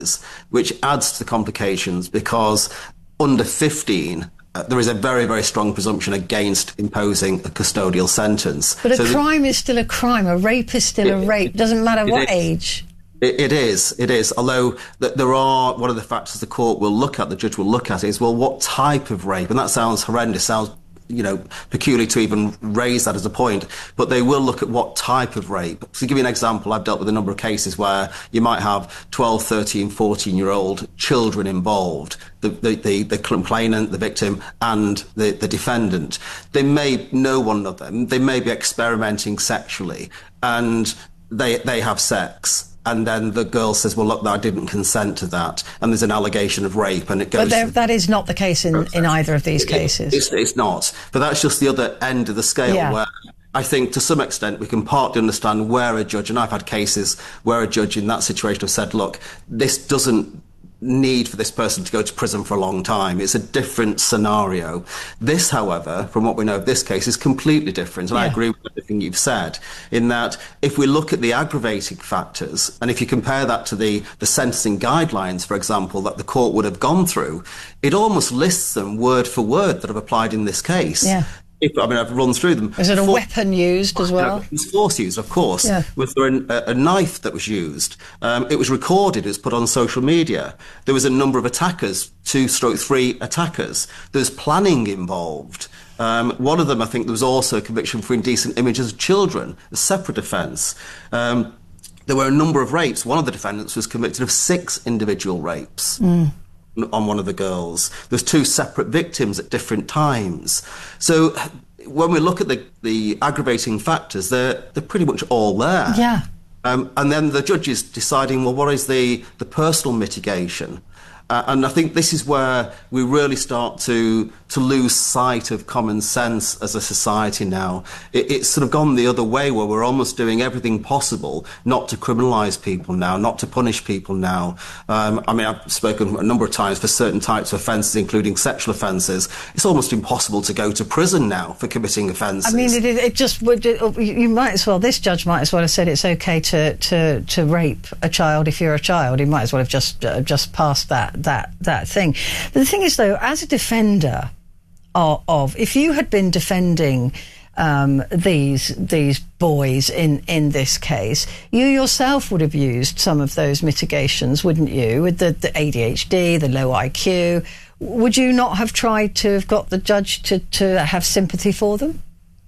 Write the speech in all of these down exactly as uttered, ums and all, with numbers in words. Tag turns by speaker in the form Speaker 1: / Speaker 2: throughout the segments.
Speaker 1: which adds to the complications because under fifteen, uh, there is a very, very strong presumption against imposing a custodial sentence.
Speaker 2: But a
Speaker 1: so
Speaker 2: crime is still a crime. A rape is still it, a rape. Doesn't matter what
Speaker 1: is.
Speaker 2: age.
Speaker 1: It, it is, it is. Although th there are, one of the factors the court will look at, the judge will look at is, well, what type of rape? And that sounds horrendous, sounds, you know, peculiar to even raise that as a point. But they will look at what type of rape. To give you an example, I've dealt with a number of cases where you might have twelve, thirteen, fourteen-year-old children involved. The, the, the, the complainant, the victim, and the, the defendant. They may know one of them. They may be experimenting sexually, and they, they have sex. And then the girl says, well, look, I didn't consent to that. And there's an allegation of rape, and it goes...
Speaker 2: But there, that is not the case in, in either of these cases.
Speaker 1: It, it's, it's not. But that's just the other end of the scale,
Speaker 2: yeah.
Speaker 1: where I think to some extent we can partly understand where a judge, and I've had cases where a judge in that situation have said, look, this doesn't need for this person to go to prison for a long time. It's a different scenario. This, however, from what we know of this case, is completely different. And yeah. I agree with everything you've said, in that if we look at the aggravating factors, and if you compare that to the, the sentencing guidelines, for example, that the court would have gone through, it almost lists them word for word that have applied in this case.
Speaker 2: Yeah.
Speaker 1: If, I mean, I've run through them.
Speaker 2: Was it a
Speaker 1: For,
Speaker 2: weapon used as well?
Speaker 1: It was force used, of course.
Speaker 2: Yeah.
Speaker 1: Was there a, a knife that was used? Um, it was recorded, it was put on social media. There was a number of attackers, two stroke three attackers. There was planning involved. Um, one of them, I think, there was also a conviction for indecent images of children, a separate offence. Um, there were a number of rapes. One of the defendants was convicted of six individual rapes. Mm. On one of the girls. There's two separate victims at different times. So when we look at the, the aggravating factors, they're, they're pretty much all there.
Speaker 2: Yeah.
Speaker 1: Um, and then the judge is deciding, well, what is the, the personal mitigation? Uh, and I think this is where we really start to to lose sight of common sense as a society now. It, it's sort of gone the other way, where we're almost doing everything possible not to criminalise people now, not to punish people now. Um, I mean, I've spoken a number of times for certain types of offences, including sexual offences. It's almost impossible to go to prison now for committing offences.
Speaker 2: I mean, it, it just would. You might as well. This judge might as well have said it's okay to to to rape a child if you're a child. He might as well have just uh, just passed that. that that thing. But the thing is, though, as a defender of, of if you had been defending um, these these boys in in this case, you yourself would have used some of those mitigations, wouldn't you? With the, the A D H D, the low I Q, would you not have tried to have got the judge to to have sympathy for them?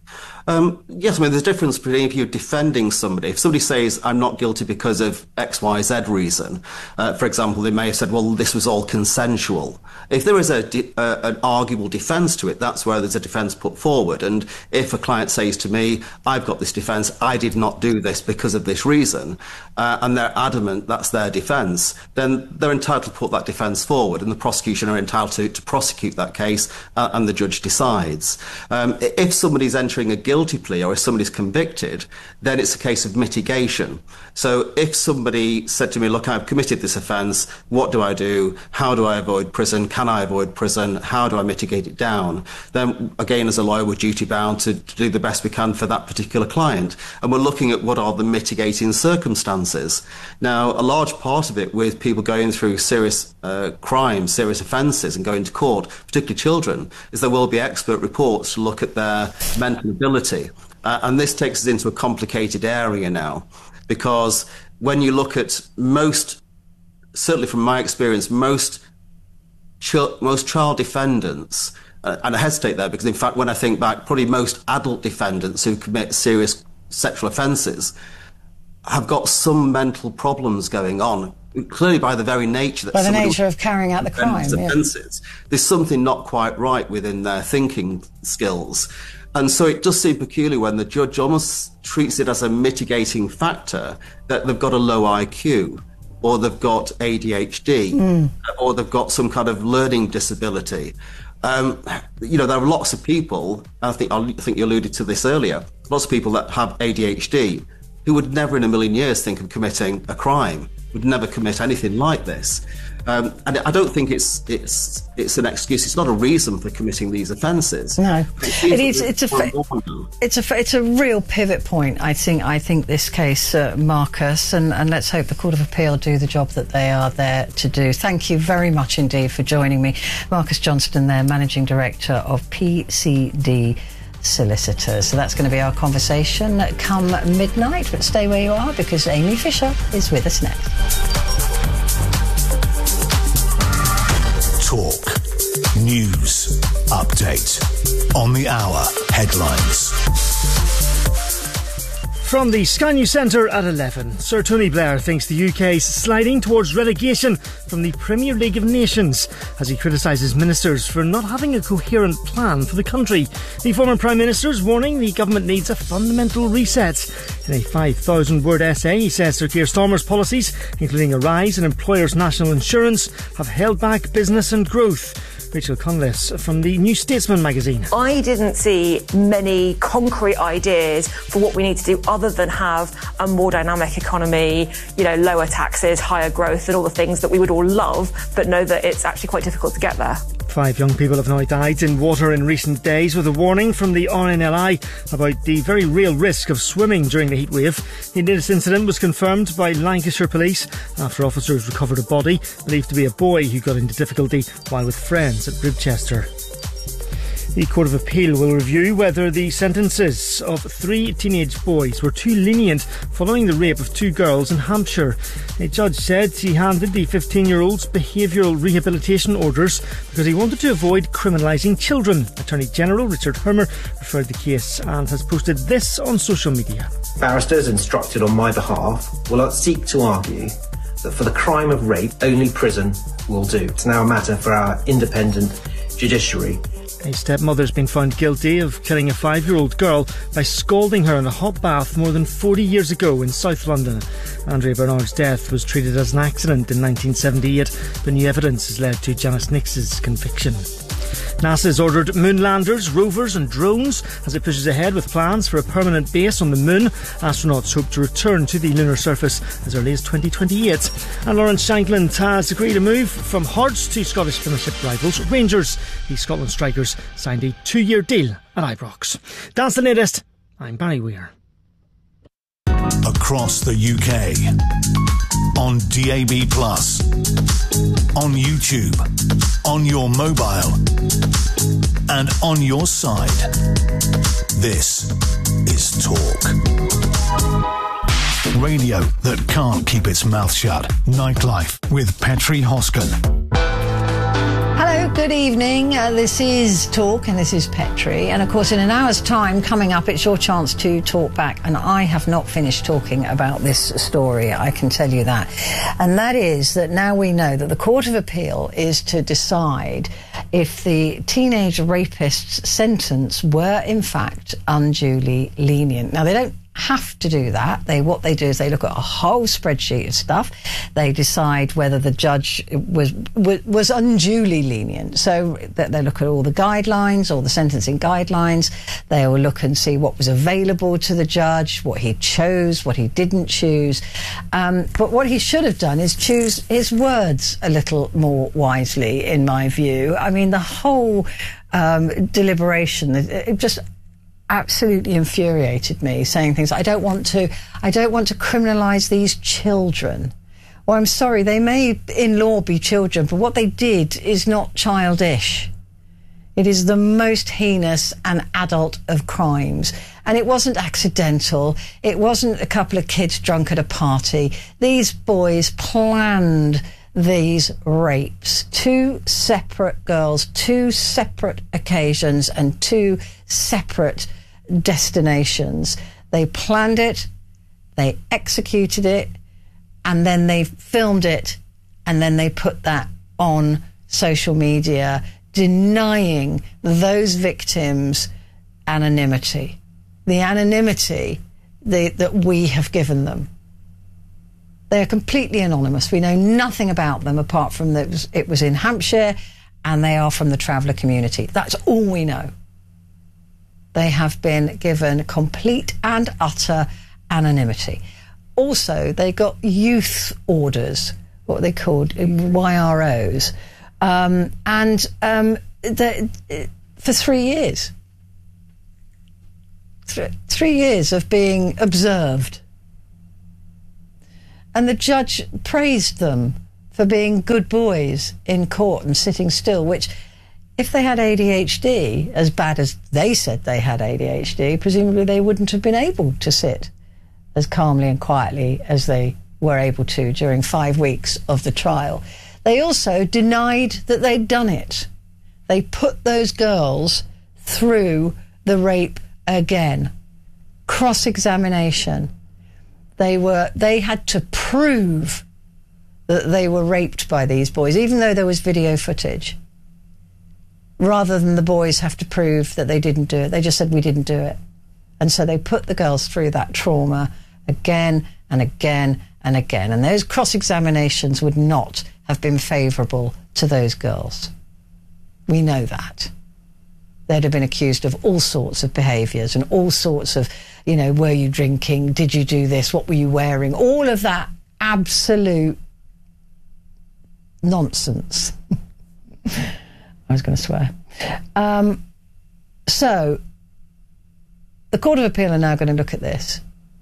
Speaker 1: Um, yes, I mean, there's a difference between if you're defending somebody. If somebody says, I'm not guilty because of X, Y, Z reason, uh, for example, they may have said, well, this was all consensual. If there is a de uh, an arguable defence to it, that's where there's a defence put forward. And if a client says to me, I've got this defence, I did not do this because of this reason, uh, and they're adamant that's their defence, then they're entitled to put that defence forward, and the prosecution are entitled to, to prosecute that case, uh, and the judge decides. Um, if somebody's entering a guilty plea, or if somebody's convicted, then it's a case of mitigation. So if somebody said to me, look, I've committed this offence, what do I do? How do I avoid prison? Can I avoid prison? How do I mitigate it down? Then again, as a lawyer, we're duty bound to, to do the best we can for that particular client. And we're looking at what are the mitigating circumstances. Now, a large part of it with people going through serious uh, crimes, serious offences and going to court, particularly children, is there will be expert reports to look at their mental ability. Uh, and this takes us into a complicated area now, because when you look at most, certainly from my experience, most ch most child defendants, uh, and I hesitate there because in fact when I think back, probably most adult defendants who commit serious sexual offences have got some mental problems going on, clearly by the very nature that
Speaker 2: by the nature of carrying out the crime.
Speaker 1: Offences, yeah. There's something not quite right within their thinking skills. And so it does seem peculiar when the judge almost treats it as a mitigating factor that they've got a low I Q, or they've got A D H D, mm. or they've got some kind of learning disability. Um, you know, there are lots of people, I think, I think you alluded to this earlier, lots of people that have A D H D who would never in a million years think of committing a crime. would never commit anything like this. Um, and I don't think it's it's it's an excuse. It's not a reason for committing these offences.
Speaker 2: No, it is. It's a fa- it's a it's a real pivot point. I think I think this case, uh, Marcus, and, and let's hope the Court of Appeal do the job that they are there to do. Thank you very much indeed for joining me, Marcus Johnston, there, Managing Director of P C D Solicitors. So that's going to be our conversation come midnight. But stay where you are, because Amy Fisher is with us next.
Speaker 3: Talk. News. Update. On the hour. Headlines.
Speaker 4: From the Sky News Centre at eleven, Sir Tony Blair thinks the U K's sliding towards relegation from the Premier League of Nations as he criticises ministers for not having a coherent plan for the country. The former Prime Minister's warning the government needs a fundamental reset. In a five thousand word essay, he says Sir Keir Starmer's policies, including a rise in employers' national insurance, have held back business and growth. Rachel Conless from the New Statesman magazine.
Speaker 5: I didn't see many concrete ideas for what we need to do other than have a more dynamic economy, you know, lower taxes, higher growth and all the things that we would all love, but know that it's actually quite difficult to get there.
Speaker 4: Five young people have now died in water in recent days, with a warning from the R N L I about the very real risk of swimming during the heatwave. The latest incident was confirmed by Lancashire Police after officers recovered a body believed to be a boy who got into difficulty while with friends at Ribchester. The Court of Appeal will review whether the sentences of three teenage boys were too lenient following the rape of two girls in Hampshire. A judge said he handed the fifteen-year-olds behavioural rehabilitation orders because he wanted to avoid criminalising children. Attorney General Richard Hermer referred the case and has posted this on social media.
Speaker 6: Barristers instructed on my behalf will seek to argue that for the crime of rape, only prison will do. It's now a matter for our independent judiciary.
Speaker 4: A stepmother has been found guilty of killing a five-year-old girl by scalding her in a hot bath more than forty years ago in South London. Andrea Bernard's death was treated as an accident in nineteen seventy-eight, but new evidence has led to Janice Nix's conviction. NASA has ordered moon landers, rovers and drones as it pushes ahead with plans for a permanent base on the moon. Astronauts hope to return to the lunar surface as early as twenty twenty-eight. And Lawrence Shankland has agreed to move from Hearts to Scottish Premiership rivals Rangers. The Scotland strikers signed a two-year deal at Ibrox. That's the latest. I'm Barry Weir.
Speaker 3: Across the U K. On D A B plus. On YouTube. On your mobile. And on your side. This is Talk. Radio that can't keep its mouth shut. Nightlife with Petri Hosken.
Speaker 2: Hello, good evening. Uh, this is Talk and this is Petri. And of course, in an hour's time coming up, it's your chance to talk back. And I have not finished talking about this story, I can tell you that. And that is that now we know that the Court of Appeal is to decide if the teenage rapist's sentence were in fact unduly lenient. Now, they don't have to do that. They what they do is they look at a whole spreadsheet of stuff. They decide whether the judge was was, was unduly lenient. So that they look at all the guidelines, all the sentencing guidelines. They will look and see what was available to the judge, what he chose, what he didn't choose. Um, but what he should have done is choose his words a little more wisely, in my view. I mean, the whole um, deliberation, it just absolutely infuriated me, saying things like, I don't want to I don't want to criminalise these children. Well, I'm sorry, they may in law be children, but what they did is not childish. It is the most heinous and adult of crimes. And it wasn't accidental. It wasn't a couple of kids drunk at a party. These boys planned these rapes. Two separate girls, two separate occasions and two separate destinations. They planned it, they executed it, and then they filmed it, and then they put that on social media, denying those victims anonymity. The anonymity the, that we have given them. They are completely anonymous. We know nothing about them apart from that it was, it was in Hampshire and they are from the traveller community. That's all we know. They have been given complete and utter anonymity. also, they got youth orders, what they called Y R Os, um, and um, the, for three years. Th- three years of being observed. And the judge praised them for being good boys in court and sitting still, which, if they had A D H D, as bad as they said they had A D H D, presumably they wouldn't have been able to sit as calmly and quietly as they were able to during five weeks of the trial. They also denied that they'd done it. They put those girls through the rape again. Cross-examination. They were, they had to prove that they were raped by these boys, even though there was video footage. Rather than the boys have to prove that they didn't do it. They just said, we didn't do it. And so they put the girls through that trauma again and again and again. And those cross-examinations would not have been favourable to those girls. We know that. They'd have been accused of all sorts of behaviours and all sorts of, you know, were you drinking? Did you do this? What were you wearing? All of that absolute nonsense. I was going to swear. Um, so, the Court of Appeal are now going to look at this.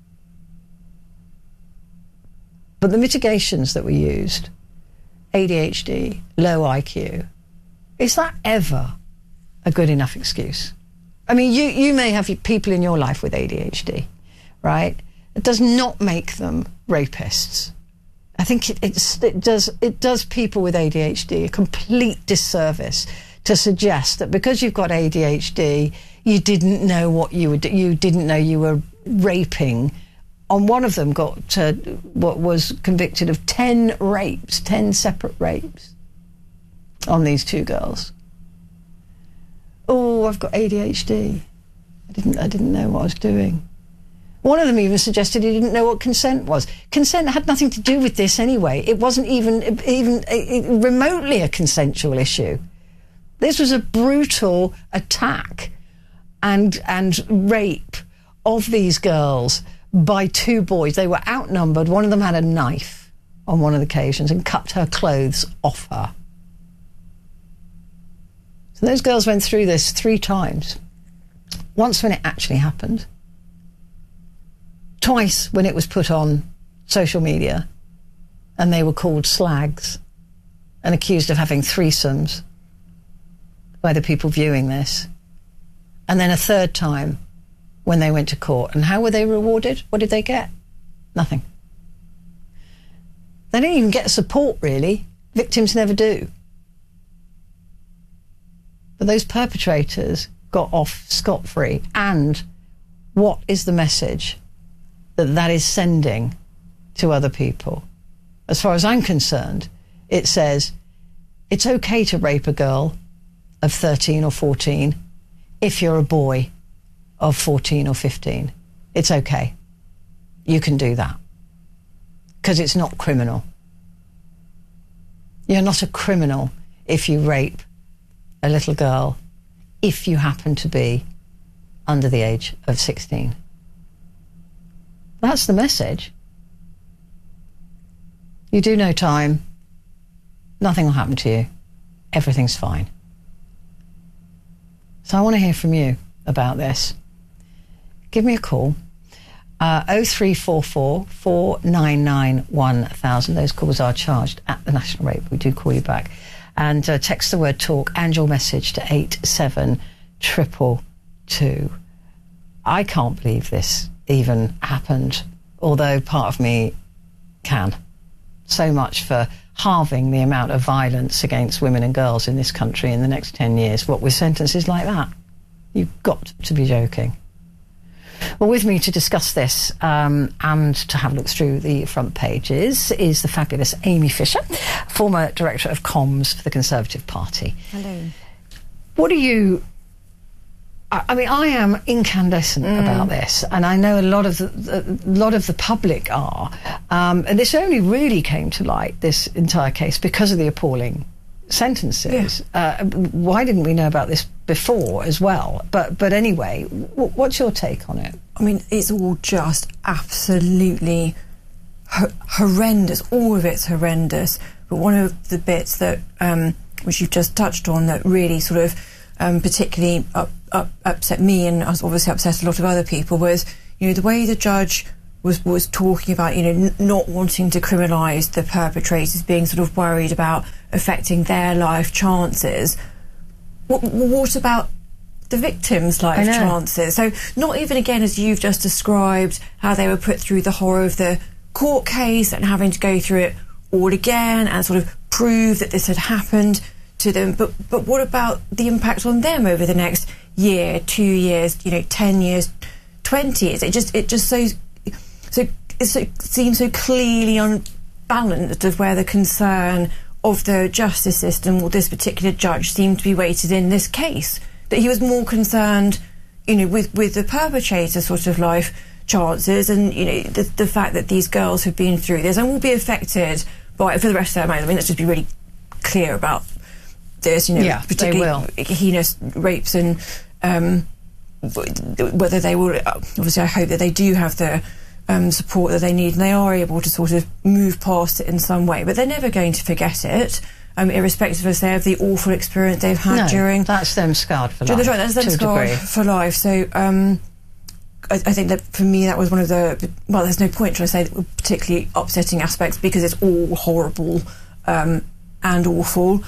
Speaker 2: But the mitigations that were used, A D H D, low I Q, is that ever a good enough excuse? I mean, you, you may have people in your life with A D H D, right? It does not make them rapists. I think it, it's, it does it does people with A D H D a complete disservice to suggest that because you've got A D H D, you didn't know what you were do- you didn't know you were raping. On one of them, got uh, what was convicted of ten rapes, ten separate rapes on these two girls. Oh, I've got A D H D. I didn't I didn't know what I was doing. One of them even suggested he didn't know what consent was. Consent had nothing to do with this anyway. It wasn't even even remotely a consensual issue. This was a brutal attack and and rape of these girls by two boys. They were outnumbered. One of them had a knife on one of the occasions and cut her clothes off her. So those girls went through this three times. Once when it actually happened. Twice when it was put on social media and they were called slags and accused of having threesomes by the people viewing this. And then a third time when they went to court. And how were they rewarded? What did they get? Nothing. They didn't even get support, really. Victims never do. But those perpetrators got off scot-free. And what is the message that that is sending to other people? As far as I'm concerned, it says it's okay to rape a girl of thirteen or fourteen if you're a boy of fourteen or fifteen. It's okay. You can do that. Because it's not criminal. You're not a criminal if you rape a little girl if you happen to be under the age of sixteen. That's the message. You do no time. Nothing will happen to you. Everything's fine. So I want to hear from you about this. Give me a call. Uh, oh three four four, four nine nine, one thousand. Those calls are charged at the national rate. We do call you back. And uh, text the word talk and your message to eight seven two two two. I can't believe this even happened, although part of me can. So much for halving the amount of violence against women and girls in this country in the next ten years. What with sentences like that? You've got to be joking. Well, with me to discuss this um, and to have a look through the front pages is the fabulous Amy Fisher, former Director of Comms for the Conservative Party.
Speaker 7: Hello.
Speaker 2: What do you... I mean, I am incandescent mm. about this, and I know a lot of the, a lot of the public are. Um, and this only really came to light, this entire case, because of the appalling sentences. Yeah. Uh, why didn't we know about this before as well? But but anyway, w- what's your take on it?
Speaker 7: I mean, it's all just absolutely ho- horrendous. All of it's horrendous. But one of the bits that, um, which you've just touched on, that really sort of um, particularly up, up, upset me, and obviously upset a lot of other people, was, you know, the way the judge was was talking about, you know, n- not wanting to criminalise the perpetrators, being sort of worried about affecting their life chances. What, what about the victims' life chances? So not even, again, as you've just described, how they were put through the horror of the court case and having to go through it all again and sort of prove that this had happened to them, but but what about the impact on them over the next year, two years, you know, ten years, twenty years? It just it just so so it so, seems so clearly unbalanced of where the concern of the justice system or this particular judge seemed to be weighted in this case. That he was more concerned, you know, with with the perpetrator sort of life chances, and, you know, the the fact that these girls have been through this and will be affected by it for the rest of their lives. I mean, let's just be really clear about this, you know,
Speaker 2: yeah,
Speaker 7: particularly heinous rapes, and um, whether they will, obviously I hope that they do have the um, support that they need and they are able to sort of move past it in some way, but they're never going to forget it, um, irrespective of, say, of the awful experience they've had
Speaker 2: no,
Speaker 7: during...
Speaker 2: that's them scarred for life.
Speaker 7: That's right, that's them scarred for life. So um, I, I think that for me that was one of the, well, there's no point trying to say that were particularly upsetting aspects, because it's all horrible um, and awful.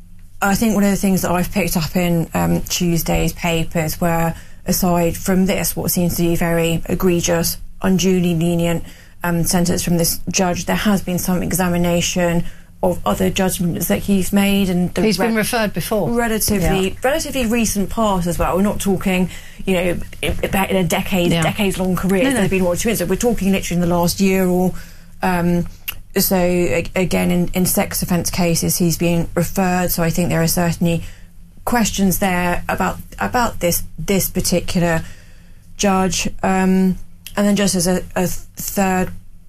Speaker 7: I think one of the things that I've picked up in um, Tuesday's papers were, aside from this, what seems to be very egregious, unduly lenient um, sentence from this judge, there has been some examination of other judgments that he's made, and the
Speaker 2: he's
Speaker 7: re-
Speaker 2: been referred before.
Speaker 7: Relatively,
Speaker 2: yeah.
Speaker 7: relatively recent past as well. We're not talking, you know, about in a decade, yeah. decades long career.
Speaker 2: No, no.
Speaker 7: There's been more experience. So we're talking literally in the last year or. Um, So, again, in, in sex offence cases, he's being referred, so I think there are certainly questions there about about this this particular judge. Um, and then just as a, a third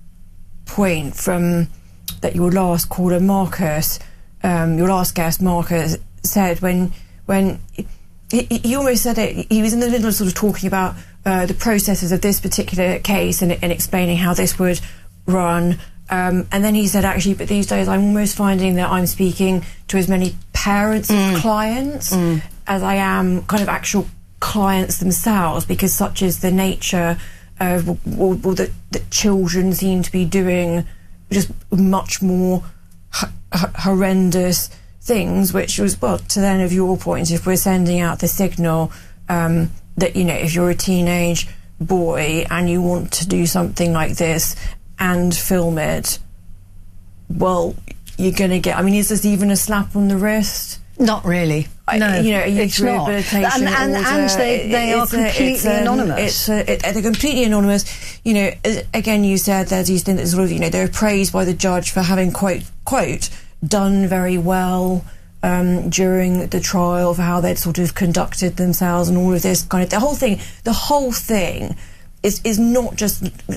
Speaker 7: point from that your last caller, Marcus, um, your last guest, Marcus, said when when he, he almost said it, he was in the middle of sort of talking about uh, the processes of this particular case and, and explaining how this would run. Um, and then he said, actually, but these days I'm almost finding that I'm speaking to as many parents mm. of clients mm. as I am kind of actual clients themselves, because such is the nature of well, well, that, that children seem to be doing just much more h- h- horrendous things, which was, well, to then of your point, if we're sending out the signal um, that, you know, if you're a teenage boy and you want to do something like this and film it, well, you're going to get... I mean, is this even a slap on the wrist?
Speaker 2: Not really. No,
Speaker 7: I, you know,
Speaker 2: it's not. And, and, and they, they are completely a, anonymous.
Speaker 7: It's a, it, they're completely anonymous. You know, again, you said there's these things that sort of, you know, they're praised by the judge for having, quote, quote, done very well um, during the trial, for how they'd sort of conducted themselves and all of this kind of... The whole thing, the whole thing... Is, is not just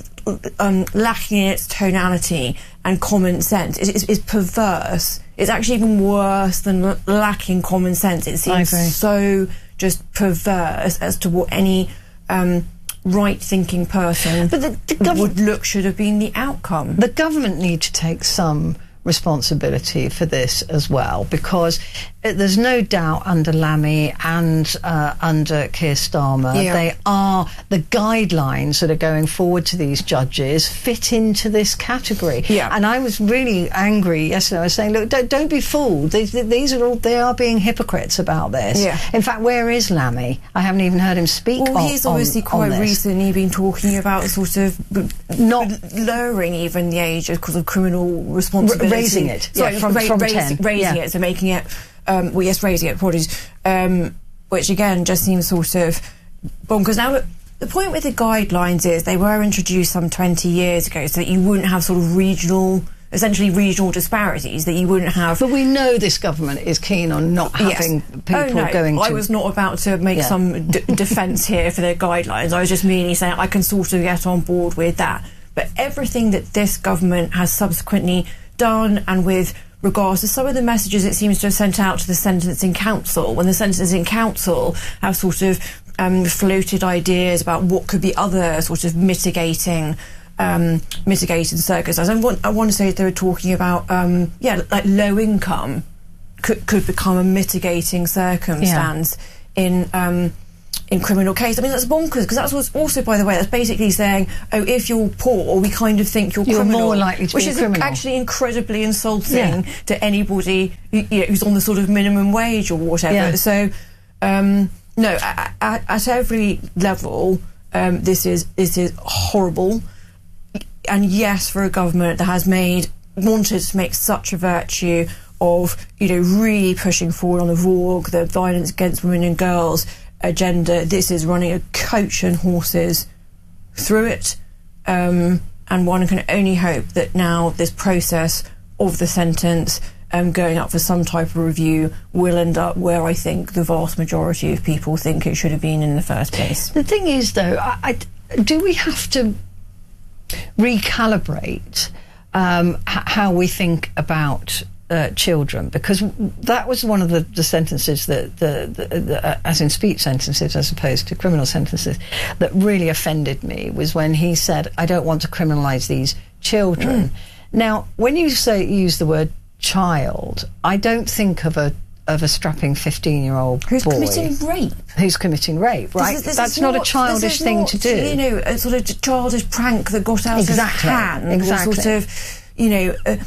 Speaker 7: um, lacking in its tonality and common sense. It is it's perverse. It's actually even worse than l- lacking common sense. It seems so just perverse as to what any um, right-thinking person
Speaker 2: but the, the gov-
Speaker 7: would look should have been the outcome.
Speaker 2: The government need to take some responsibility for this as well, because it, there's no doubt under Lammy and uh, under Keir Starmer, yeah. they are the guidelines that are going forward to these judges fit into this category.
Speaker 7: Yeah.
Speaker 2: And I was really angry yesterday. I was saying, look, don't, don't be fooled. These, these are all, they are being hypocrites about this.
Speaker 7: Yeah.
Speaker 2: In fact, where is Lammy? I haven't even heard him speak.
Speaker 7: Well,
Speaker 2: on,
Speaker 7: he's obviously
Speaker 2: on,
Speaker 7: quite
Speaker 2: on
Speaker 7: recently been talking about sort of
Speaker 2: not
Speaker 7: lowering even the age of, of criminal responsibility.
Speaker 2: Raising it,
Speaker 7: Sorry,
Speaker 2: yeah, from,
Speaker 7: ra-
Speaker 2: from
Speaker 7: raise,
Speaker 2: ten.
Speaker 7: Raising
Speaker 2: yeah.
Speaker 7: it, so making it, um, well, yes, raising it, apologies, um, which again just seems sort of bonkers. Now, look, the point with the guidelines is they were introduced some twenty years ago so that you wouldn't have sort of regional, essentially regional disparities, that you wouldn't have...
Speaker 2: But we know this government is keen on not having
Speaker 7: yes.
Speaker 2: people
Speaker 7: oh, no,
Speaker 2: going to...
Speaker 7: I was not about to make
Speaker 2: yeah.
Speaker 7: some d- defence here for their guidelines. I was just merely saying I can sort of get on board with that. But everything that this government has subsequently done, and with regards to some of the messages it seems to have sent out to the Sentencing Council, when the Sentencing Council have sort of um, floated ideas about what could be other sort of mitigating um, mitigating circumstances. I want, I want to say they were talking about, um, yeah, like low income could, could become a mitigating circumstance yeah. in um, in criminal case. I mean, that's bonkers, because that's what's also, by the way, that's basically saying, oh, if you're poor, we kind of think you're,
Speaker 2: you're
Speaker 7: criminal.
Speaker 2: more likely to
Speaker 7: which
Speaker 2: be a
Speaker 7: is
Speaker 2: criminal.
Speaker 7: Actually incredibly insulting
Speaker 2: yeah.
Speaker 7: to anybody, you know, who's on the sort of minimum wage or whatever.
Speaker 2: Yeah.
Speaker 7: So, um, no, at, at, at every level, um, this is this is horrible. And yes, for a government that has made wanted to make such a virtue of, you know, really pushing forward on the V O G, the violence against women and girls agenda, this is running a coach and horses through it. Um, and one can only hope that now this process of the sentence um, going up for some type of review will end up where I think the vast majority of people think it should have been in the first place.
Speaker 2: The thing is, though, I, I, do we have to recalibrate um, h- how we think about uh, children? Because that was one of the, the sentences that, the, the, the uh, as in speech sentences as opposed to criminal sentences, that really offended me, was when he said, I don't want to criminalise these children. Mm. Now, when you say use the word child, I don't think of a of a strapping fifteen-year-old
Speaker 7: who's
Speaker 2: boy
Speaker 7: committing rape.
Speaker 2: Who's committing rape, right?
Speaker 7: This is, this
Speaker 2: That's
Speaker 7: is
Speaker 2: not,
Speaker 7: not
Speaker 2: a childish thing
Speaker 7: not,
Speaker 2: to do.
Speaker 7: You know, a sort of childish prank that got out
Speaker 2: exactly.
Speaker 7: of hand.
Speaker 2: Exactly.
Speaker 7: Or sort of, you know, uh,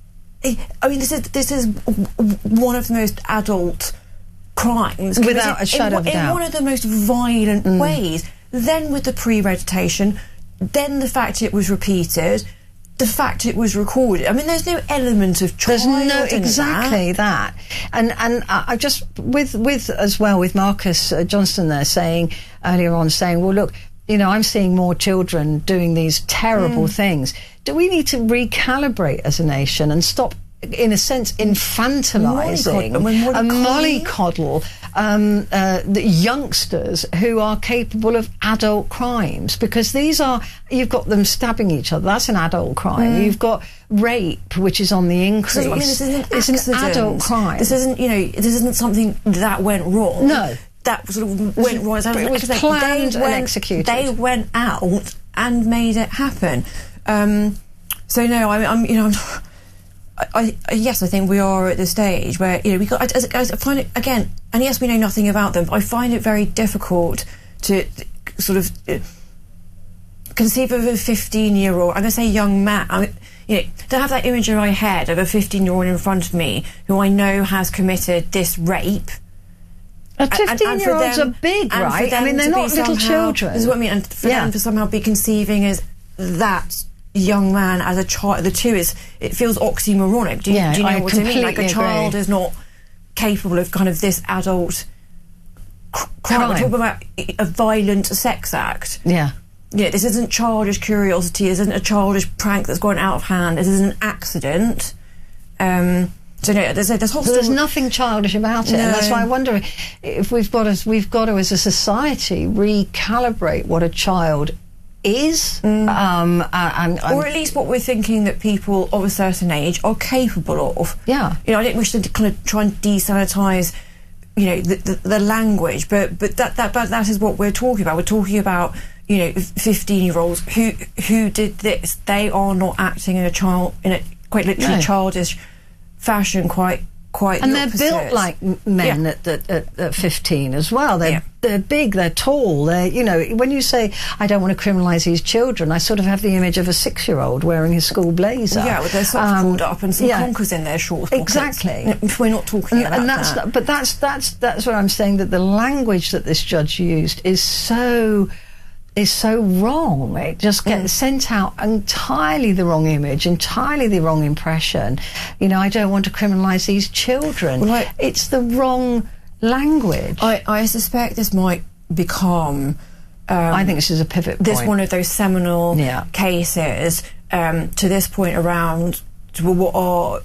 Speaker 7: I mean, this is this is one of the most adult crimes,
Speaker 2: without a shadow
Speaker 7: in,
Speaker 2: of a doubt,
Speaker 7: in one of the most violent
Speaker 2: mm.
Speaker 7: ways. Then with the premeditation, then the fact it was repeated, the fact it was recorded. I mean, there's no element of child.
Speaker 2: There's no
Speaker 7: in
Speaker 2: exactly that. that, and and I just with with as well with Marcus uh, Johnston there saying earlier on, saying, well, look, you know, I'm seeing more children doing these terrible mm. things. Do we need to recalibrate as a nation and stop, in a sense, infantilising
Speaker 7: Mollycod-
Speaker 2: and mollycoddle um, uh, the youngsters who are capable of adult crimes? Because these are, you've got them stabbing each other, that's an adult crime. Mm. You've got rape, which is on the increase.
Speaker 7: So, I mean, this isn't
Speaker 2: it's
Speaker 7: accident.
Speaker 2: An adult crime.
Speaker 7: This isn't, you know, this isn't something that went wrong.
Speaker 2: No.
Speaker 7: That sort of went wrong.
Speaker 2: It was planned
Speaker 7: they
Speaker 2: and
Speaker 7: went,
Speaker 2: executed.
Speaker 7: They went out and made it happen. Um, so no, I, I'm, you know, I'm, I, I, yes, I think we are at the stage where, you know, we got. I, I, I find it again, and yes, we know nothing about them. But I find it very difficult to sort of uh, conceive of a fifteen-year-old. I'm going to say young man. I mean, you know, to have that image in my head of a fifteen-year-old in front of me who I know has committed this rape.
Speaker 2: A fifteen-year-olds are big, right? I mean, they're not little children.
Speaker 7: This is what I mean. And for yeah. them to somehow be conceiving as that young man as a child, the two is, it feels oxymoronic. Do you,
Speaker 2: yeah,
Speaker 7: do you know
Speaker 2: I
Speaker 7: what I mean? Like a child
Speaker 2: agree.
Speaker 7: is not capable of kind of this adult cr- crime. We're talking about a violent sex act.
Speaker 2: Yeah.
Speaker 7: Yeah, this isn't childish curiosity, this isn't a childish prank that's gone out of hand, this is an accident. Um... So no, there's, there's, whole
Speaker 2: so there's nothing childish about it,
Speaker 7: no.
Speaker 2: and that's why I wonder if we've got to, we've got to, as a society, recalibrate what a child is, mm. um, and, and,
Speaker 7: or at least what we're thinking that people of a certain age are capable of.
Speaker 2: Yeah,
Speaker 7: you know, I don't wish to kind of try and desanitise, you know, the, the, the language, but but that that but that is what we're talking about. We're talking about, you know, fifteen-year-olds who who did this. They are not acting in a child in a quite literally
Speaker 2: no.
Speaker 7: childish fashion, quite quite
Speaker 2: and
Speaker 7: the
Speaker 2: they're
Speaker 7: opposite.
Speaker 2: built like men
Speaker 7: yeah.
Speaker 2: at, at, at, at fifteen as well. They're
Speaker 7: yeah.
Speaker 2: they're big, they're tall. They're, you know, when you say I don't want to criminalise these children, I sort of have the image of a six-year-old wearing his school blazer.
Speaker 7: Yeah, with their socks
Speaker 2: um,
Speaker 7: pulled up and some
Speaker 2: yeah.
Speaker 7: conkers in their shorts pockets.
Speaker 2: Exactly.
Speaker 7: We're not talking
Speaker 2: and,
Speaker 7: about
Speaker 2: and that's
Speaker 7: that.
Speaker 2: Not, but that's that's that's what I'm saying. That the language that this judge used is so. is so wrong. It just gets mm. sent out entirely the wrong image, entirely the wrong impression. You know, I don't want to criminalise these children.
Speaker 7: Well, I,
Speaker 2: it's the wrong language.
Speaker 7: I, I suspect this might become... Um,
Speaker 2: I think this is a pivot point.
Speaker 7: This one of those seminal
Speaker 2: yeah.
Speaker 7: cases um, to this point around what are,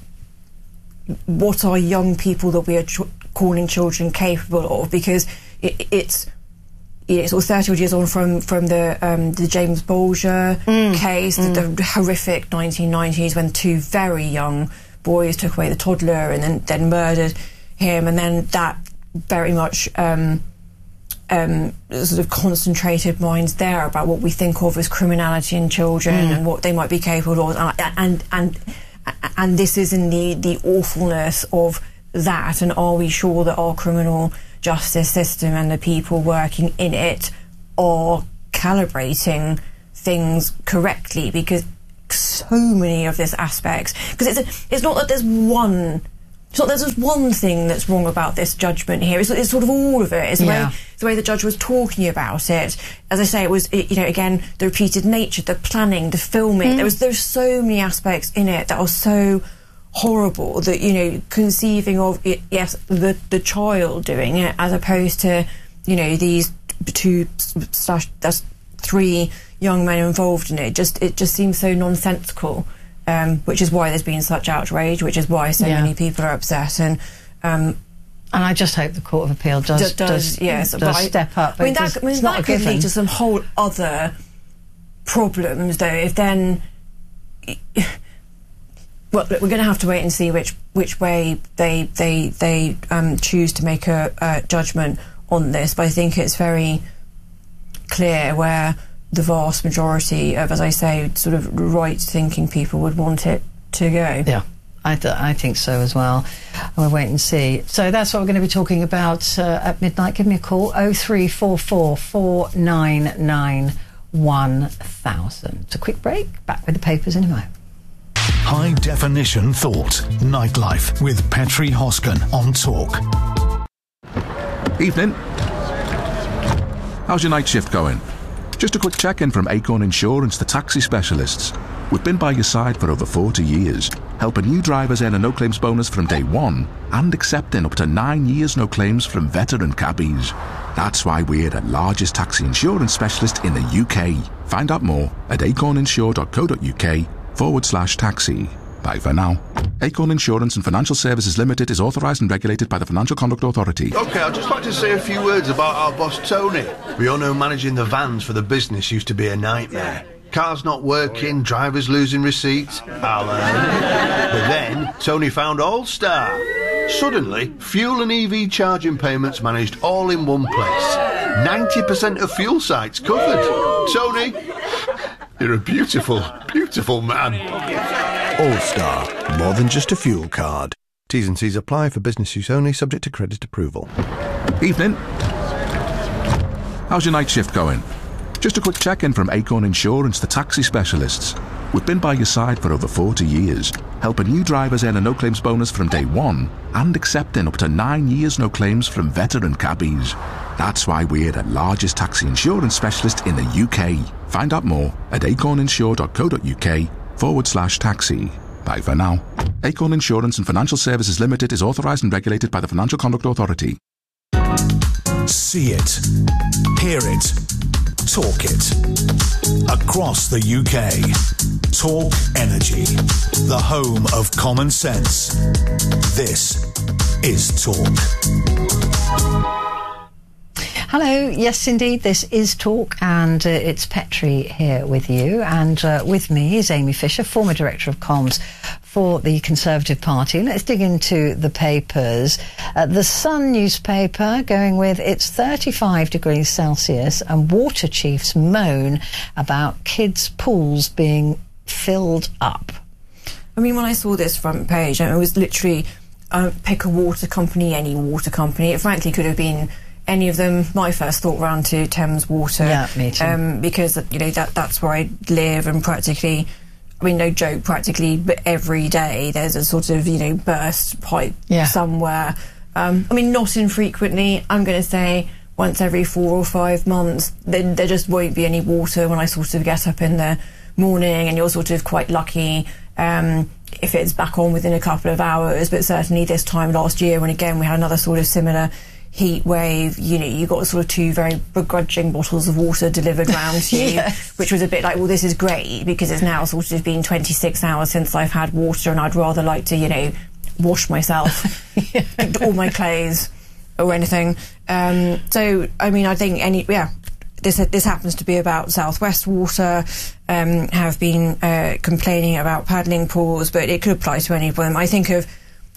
Speaker 7: what are young people that we are ch- calling children capable of, because it, it's... Yeah, sort of thirty odd years on from from the um, the James Bolger mm. case, mm. the, the horrific nineteen nineties when two very young boys took away the toddler and then then murdered him, and then that very much um, um, sort of concentrated minds there about what we think of as criminality in children mm. and what they might be capable of, and and and, and this is in the, the awfulness of that, and are we sure that our criminal justice system and the people working in it are calibrating things correctly? Because so many of these aspects, because it's it's not that there's one it's not that there's one thing that's wrong about this judgment here. It's, it's sort of all of it. It's the yeah. way the way the judge was talking about it. As I say, it was it, you know again the repeated nature, the planning, the filming. Mm. There was there's so many aspects in it that are so horrible that, you know, conceiving of it, yes, the the child doing it as opposed to, you know, these two slash that's three young men involved in it. Just it just seems so nonsensical, um, which is why there's been such outrage, which is why so yeah. many people are upset. And um,
Speaker 2: and I just hope the Court of Appeal does does, does, yes,
Speaker 7: does
Speaker 2: I, step up.
Speaker 7: I mean, that, I mean, that could lead to some whole other problems, though. If then, well, we're going to have to wait and see which which way they they they um, choose to make a, a judgment on this. But I think it's very clear where the vast majority of, as I say, sort of right-thinking people would want it to go.
Speaker 2: Yeah, I, th I think so as well. And we'll wait and see. So that's what we're going to be talking about uh, at midnight. Give me a call, oh three four four, four nine nine, one thousand. It's a quick break. Back with the papers in a moment.
Speaker 3: High Definition Thought Nightlife with Petri Hosken on Talk.
Speaker 8: Evening. How's your night shift going? Just a quick check-in from Acorn Insurance, the taxi specialists. We've been by your side for over forty years, helping new drivers earn a no-claims bonus from day one and accepting up to nine years no claims from veteran cabbies. That's why we're the largest taxi insurance specialist in the U K. Find out more at acorninsure.co.uk forward slash taxi. Bye for now. Acorn Insurance and Financial Services Limited is authorised and regulated by the Financial Conduct Authority.
Speaker 9: OK, I'd just like to say a few words about our boss Tony. We all know managing the vans for the business used to be a nightmare. Cars not working, drivers losing receipts. Alan. But then, Tony found All-Star. Suddenly, fuel and E V charging payments managed all in one place. ninety percent of fuel sites covered. Tony, you're a beautiful, beautiful man.
Speaker 10: All-Star, more than just a fuel card. T's and C's apply for business use only, subject to credit approval.
Speaker 8: Evening. How's your night shift going? Just a quick check-in from Acorn Insurance, the taxi specialists. We've been by your side for over forty years, helping new drivers earn a no-claims bonus from day one and accepting up to nine years no claims from veteran cabbies. That's why we're the largest taxi insurance specialist in the U K. Find out more at acorninsure.co.uk forward slash taxi. Bye for now. Acorn Insurance and Financial Services Limited is authorised and regulated by the Financial Conduct Authority.
Speaker 3: See it, hear it, talk it. Across the U K, Talk Energy, the home of common sense. This is Talk.
Speaker 2: Hello, yes indeed, this is Talk, and uh, it's Petri here with you, and uh, with me is Amy Fisher, former Director of Comms for the Conservative Party. Let's dig into the papers. Uh, the Sun newspaper going with it's thirty-five degrees Celsius and water chiefs moan about kids' pools being filled up.
Speaker 7: I mean, when I saw this front page, it was literally uh, pick a water company, any water company. It frankly could have been any of them. My first thought ran to Thames Water.
Speaker 2: Yeah, me too.
Speaker 7: Um, because, you know, that that's where I live, and practically, I mean, no joke, practically, but every day there's a sort of, you know, burst pipe yeah. somewhere. Um, I mean, not infrequently, I'm going to say once every four or five months, there, there just won't be any water when I sort of get up in the morning, and you're sort of quite lucky um, if it's back on within a couple of hours. But certainly this time last year, when again we had another sort of similar heat wave, you know, you got sort of two very begrudging bottles of water delivered round to you, yes. which was a bit like, well, this is great because it's now sort of been twenty-six hours since I've had water, and I'd rather like to, you know, wash myself, yeah. all my clothes or anything. Um, so, I mean, I think any, yeah, this this happens to be about South West Water, um, have been uh, complaining about paddling pools, but it could apply to any of them. I think of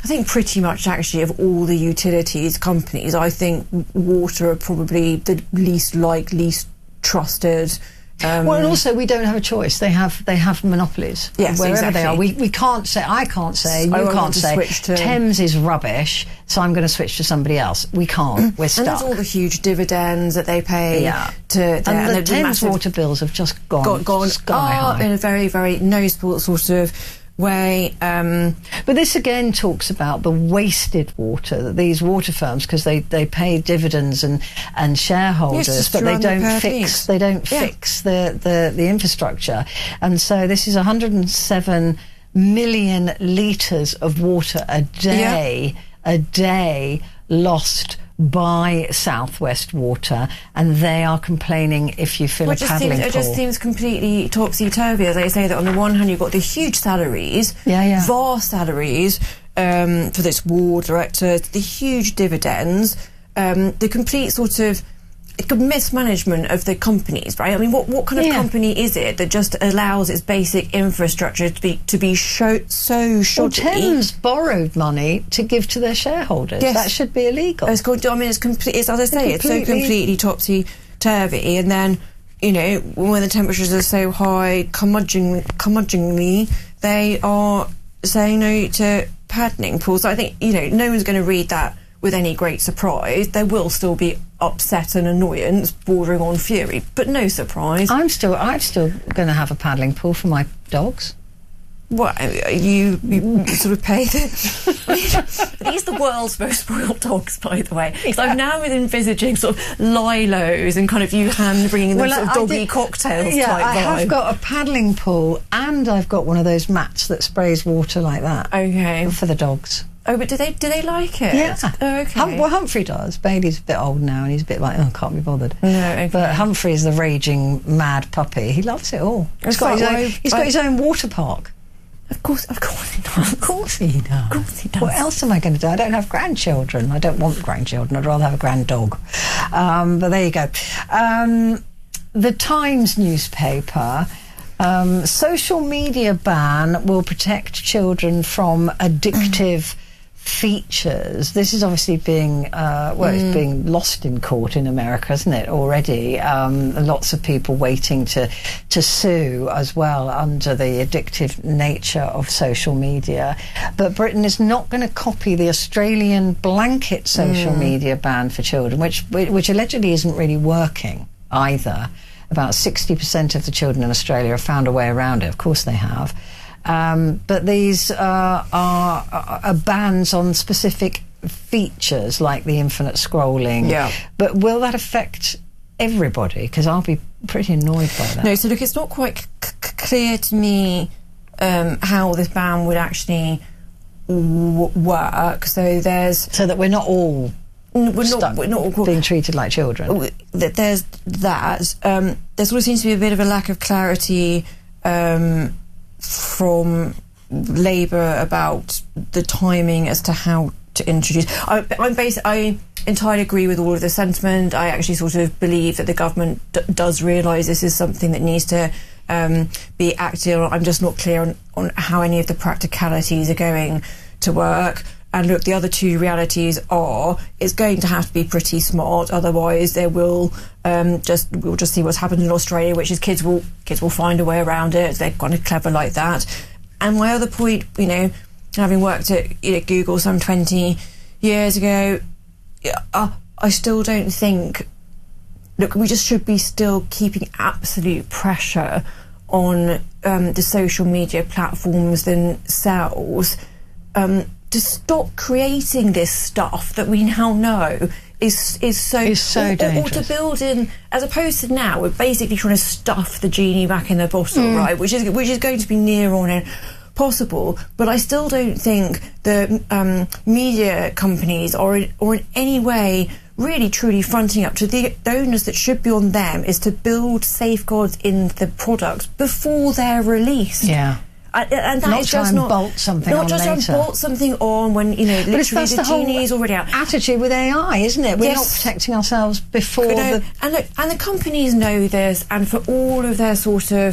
Speaker 7: I think pretty much actually of all the utilities companies, I think water are probably the least liked, least trusted. Um,
Speaker 2: well, and also we don't have a choice. They have they have monopolies.
Speaker 7: Yes,
Speaker 2: wherever
Speaker 7: exactly.
Speaker 2: they are. We we can't say. I can't say. You
Speaker 7: I
Speaker 2: can't
Speaker 7: want to
Speaker 2: say.
Speaker 7: switch to-
Speaker 2: Thames is rubbish, so I'm going to switch to somebody else. We can't. We're stuck.
Speaker 7: And there's all the huge dividends that they pay.
Speaker 2: Yeah.
Speaker 7: To their,
Speaker 2: and the
Speaker 7: and the
Speaker 2: Thames
Speaker 7: massive-
Speaker 2: water bills have just gone
Speaker 7: gone, gone
Speaker 2: sky
Speaker 7: up
Speaker 2: high.
Speaker 7: in a very, very noticeable sort of way. Um,
Speaker 2: But this again talks about the wasted water that these water firms, because they, they pay dividends and, and shareholders,
Speaker 7: Yes, just
Speaker 2: but
Speaker 7: to
Speaker 2: they
Speaker 7: run the
Speaker 2: don't
Speaker 7: per
Speaker 2: fix
Speaker 7: piece.
Speaker 2: they don't
Speaker 7: Yeah.
Speaker 2: fix the, the, the infrastructure. And so this is one hundred seven million litres of water a day, a day lost by South West Water, and they are complaining if you fill
Speaker 7: Well,
Speaker 2: a
Speaker 7: it just
Speaker 2: paddling
Speaker 7: seems,
Speaker 2: pool.
Speaker 7: it just seems completely topsy-turvy, as I say, that on the one hand you've got the huge salaries,
Speaker 2: Yeah, yeah.
Speaker 7: vast salaries um, for this ward director, the huge dividends, um, the complete sort of mismanagement of the companies, right? I mean, what, what kind of
Speaker 2: Yeah.
Speaker 7: company is it that just allows its basic infrastructure to be to be sho- so
Speaker 2: Well,
Speaker 7: shoddy?
Speaker 2: Thames borrowed money to give to their shareholders.
Speaker 7: Yes.
Speaker 2: That should be illegal.
Speaker 7: It's called, I mean, it's complete. It's, as I say, it's so
Speaker 2: Completely-
Speaker 7: completely topsy turvy. And then, you know, when the temperatures are so high, curmudgeon, curmudgeonly, they are saying no to paddling pools. So I think, you know, no one's going to read that with any great surprise. There will still be upset and annoyance bordering on fury, but no surprise.
Speaker 2: I'm still, I'm still going to have a paddling pool for my dogs.
Speaker 7: What, you, you sort of pay the... I mean, these are the world's most spoiled dogs, by the way. Because I'm now envisaging sort of Lilos and kind of you hand bringing them
Speaker 2: Well,
Speaker 7: sort of
Speaker 2: I
Speaker 7: doggy
Speaker 2: did-
Speaker 7: cocktails
Speaker 2: Yeah,
Speaker 7: type
Speaker 2: I
Speaker 7: vibe.
Speaker 2: have got a paddling pool and I've got one of those mats that sprays water like that.
Speaker 7: Okay.
Speaker 2: For the dogs.
Speaker 7: Oh, but do they do they like it?
Speaker 2: Yeah.
Speaker 7: Oh, okay.
Speaker 2: Hum- well, Humphrey does. Bailey's a bit old now and he's a bit like, oh, can't be bothered.
Speaker 7: No, okay.
Speaker 2: But Humphrey's the raging mad puppy. He loves it all. He's
Speaker 7: It's
Speaker 2: got,
Speaker 7: like
Speaker 2: his own,
Speaker 7: why-
Speaker 2: he's got
Speaker 7: I-
Speaker 2: his own water park.
Speaker 7: Of course, of course he does.
Speaker 2: Of course he does.
Speaker 7: Of course he does.
Speaker 2: What else am I going to do? I don't have grandchildren. I don't want grandchildren. I'd rather have a grand dog. Um, but there you go. Um, the Times newspaper. Um, social media ban will protect children from addictive features. This is obviously being uh, well, it's being lost in court in America, isn't it? Already, um, lots of people waiting to to sue as well under the addictive nature of social media. But Britain is not going to copy the Australian blanket social media ban for children, which which allegedly isn't really working either. About sixty percent of the children in Australia have found a way around it. Of course, they have. Um, but these uh, are, are, are bans on specific features like the infinite scrolling.
Speaker 7: Yeah.
Speaker 2: But will that affect everybody? Because I'll be pretty annoyed by that.
Speaker 7: No, so look, it's not quite c- c- clear to me um, how this ban would actually w- work. So there's
Speaker 2: So that we're not all
Speaker 7: n- we're
Speaker 2: stuck
Speaker 7: not we're not all
Speaker 2: being treated like children.
Speaker 7: that there's that. Um, there sort of seems to be a bit of a lack of clarity um, from Labour about the timing as to how to introduce. I, I'm basi- I entirely agree with all of the sentiment. I actually sort of believe that the government d- does realise this is something that needs to um, be acted on. I'm just not clear on, on how any of the practicalities are going to work. And look, the other two realities are it's going to have to be pretty smart, otherwise there will um, just we'll just see what's happened in Australia, which is kids will kids will find a way around it. They're kind of clever like that. And my other point, you know, having worked at you know, Google some twenty years ago, uh, I still don't think. Look, we just should be still keeping absolute pressure on um, the social media platforms themselves. Um, to stop creating this stuff that we now know is is so,
Speaker 2: Is so
Speaker 7: or, or, or
Speaker 2: dangerous.
Speaker 7: to build in, as opposed to now, we're basically trying to stuff the genie back in the bottle, right? Which is which is going to be near on impossible. But I still don't think the um, media companies are in, or in any way really truly fronting up to the owners that should be on them is to build safeguards in the products before they're released.
Speaker 2: Yeah.
Speaker 7: And, and that
Speaker 2: Not
Speaker 7: is
Speaker 2: try
Speaker 7: just
Speaker 2: and
Speaker 7: not
Speaker 2: bolt something
Speaker 7: not
Speaker 2: on
Speaker 7: just try and
Speaker 2: later.
Speaker 7: bolt something on when you know
Speaker 2: But it's,
Speaker 7: literally
Speaker 2: that's
Speaker 7: the,
Speaker 2: the whole
Speaker 7: genie is already out.
Speaker 2: attitude with A I, isn't it? We're
Speaker 7: Yes.
Speaker 2: not protecting ourselves before
Speaker 7: You know,
Speaker 2: the...
Speaker 7: and look, and the companies know this, and for all of their sort of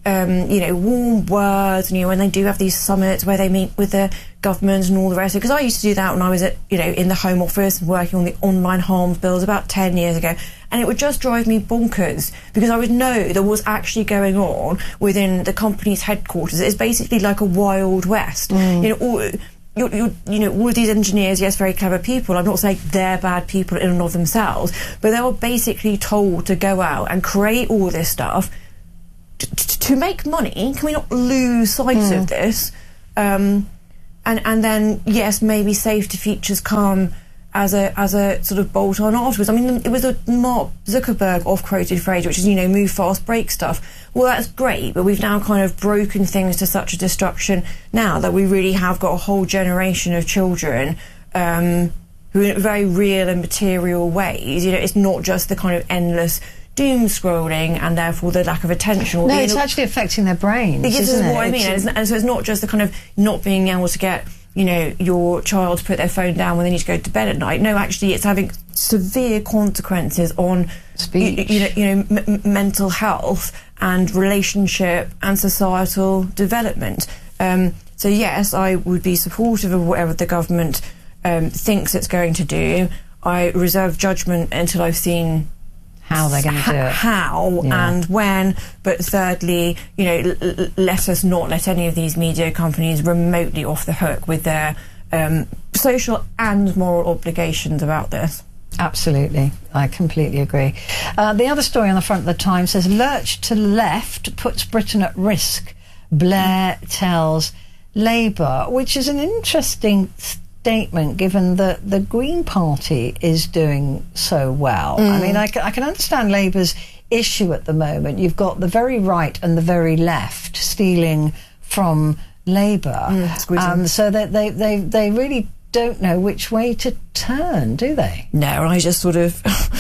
Speaker 7: um, you know, warm words, and, you know, when they do have these summits where they meet with the government and all the rest of it. Because I used to do that when I was at, you know, in the Home Office and working on the online harms bills about ten years ago. And it would just drive me bonkers because I would know there was actually going on within the company's headquarters. It's basically like a Wild West. Mm. You know, all, you're, you're, you know, all of these engineers, yes, very clever people. I'm not saying they're bad people in and of themselves, but they were basically told to go out and create all this stuff to, to, to make money. Can we not lose sight mm. of this? Um, and and then, yes, maybe safety features come as a as a sort of bolt on afterwards. I mean, it was a Mark Zuckerberg off-quoted phrase, which is, you know, move fast, break stuff. Well, that's great, but we've now kind of broken things to such a destruction now that we really have got a whole generation of children um, who, in very real and material ways, you know, it's not just the kind of endless doom scrolling and therefore the lack of attention. Or
Speaker 2: no,
Speaker 7: the,
Speaker 2: it's actually affecting their brains.
Speaker 7: This is
Speaker 2: isn't
Speaker 7: what
Speaker 2: it?
Speaker 7: I mean, and, and so it's not just the kind of not being able to get, you know, your child to put their phone down when they need to go to bed at night. No, actually, it's having severe consequences on
Speaker 2: speech,
Speaker 7: you, you know, you know, m- mental health and relationship and societal development. Um, so yes, I would be supportive of whatever the government um, thinks it's going to do. I reserve judgment until I've seen
Speaker 2: how they're going to do it,
Speaker 7: how yeah. and when. But thirdly, you know, l- l- let us not let any of these media companies remotely off the hook with their um, social and moral obligations about this.
Speaker 2: Absolutely, I completely agree. Uh, the other story on the front of the Times says, lurch to left puts Britain at risk, Blair tells Labour, which is an interesting statement given that the Green Party is doing so well. Mm. I mean, I, c- I can understand Labour's issue at the moment. You've got the very right and the very left stealing from Labour. Mm, um, so that they, they, they really don't know which way to turn, do they?
Speaker 7: No, I just sort of...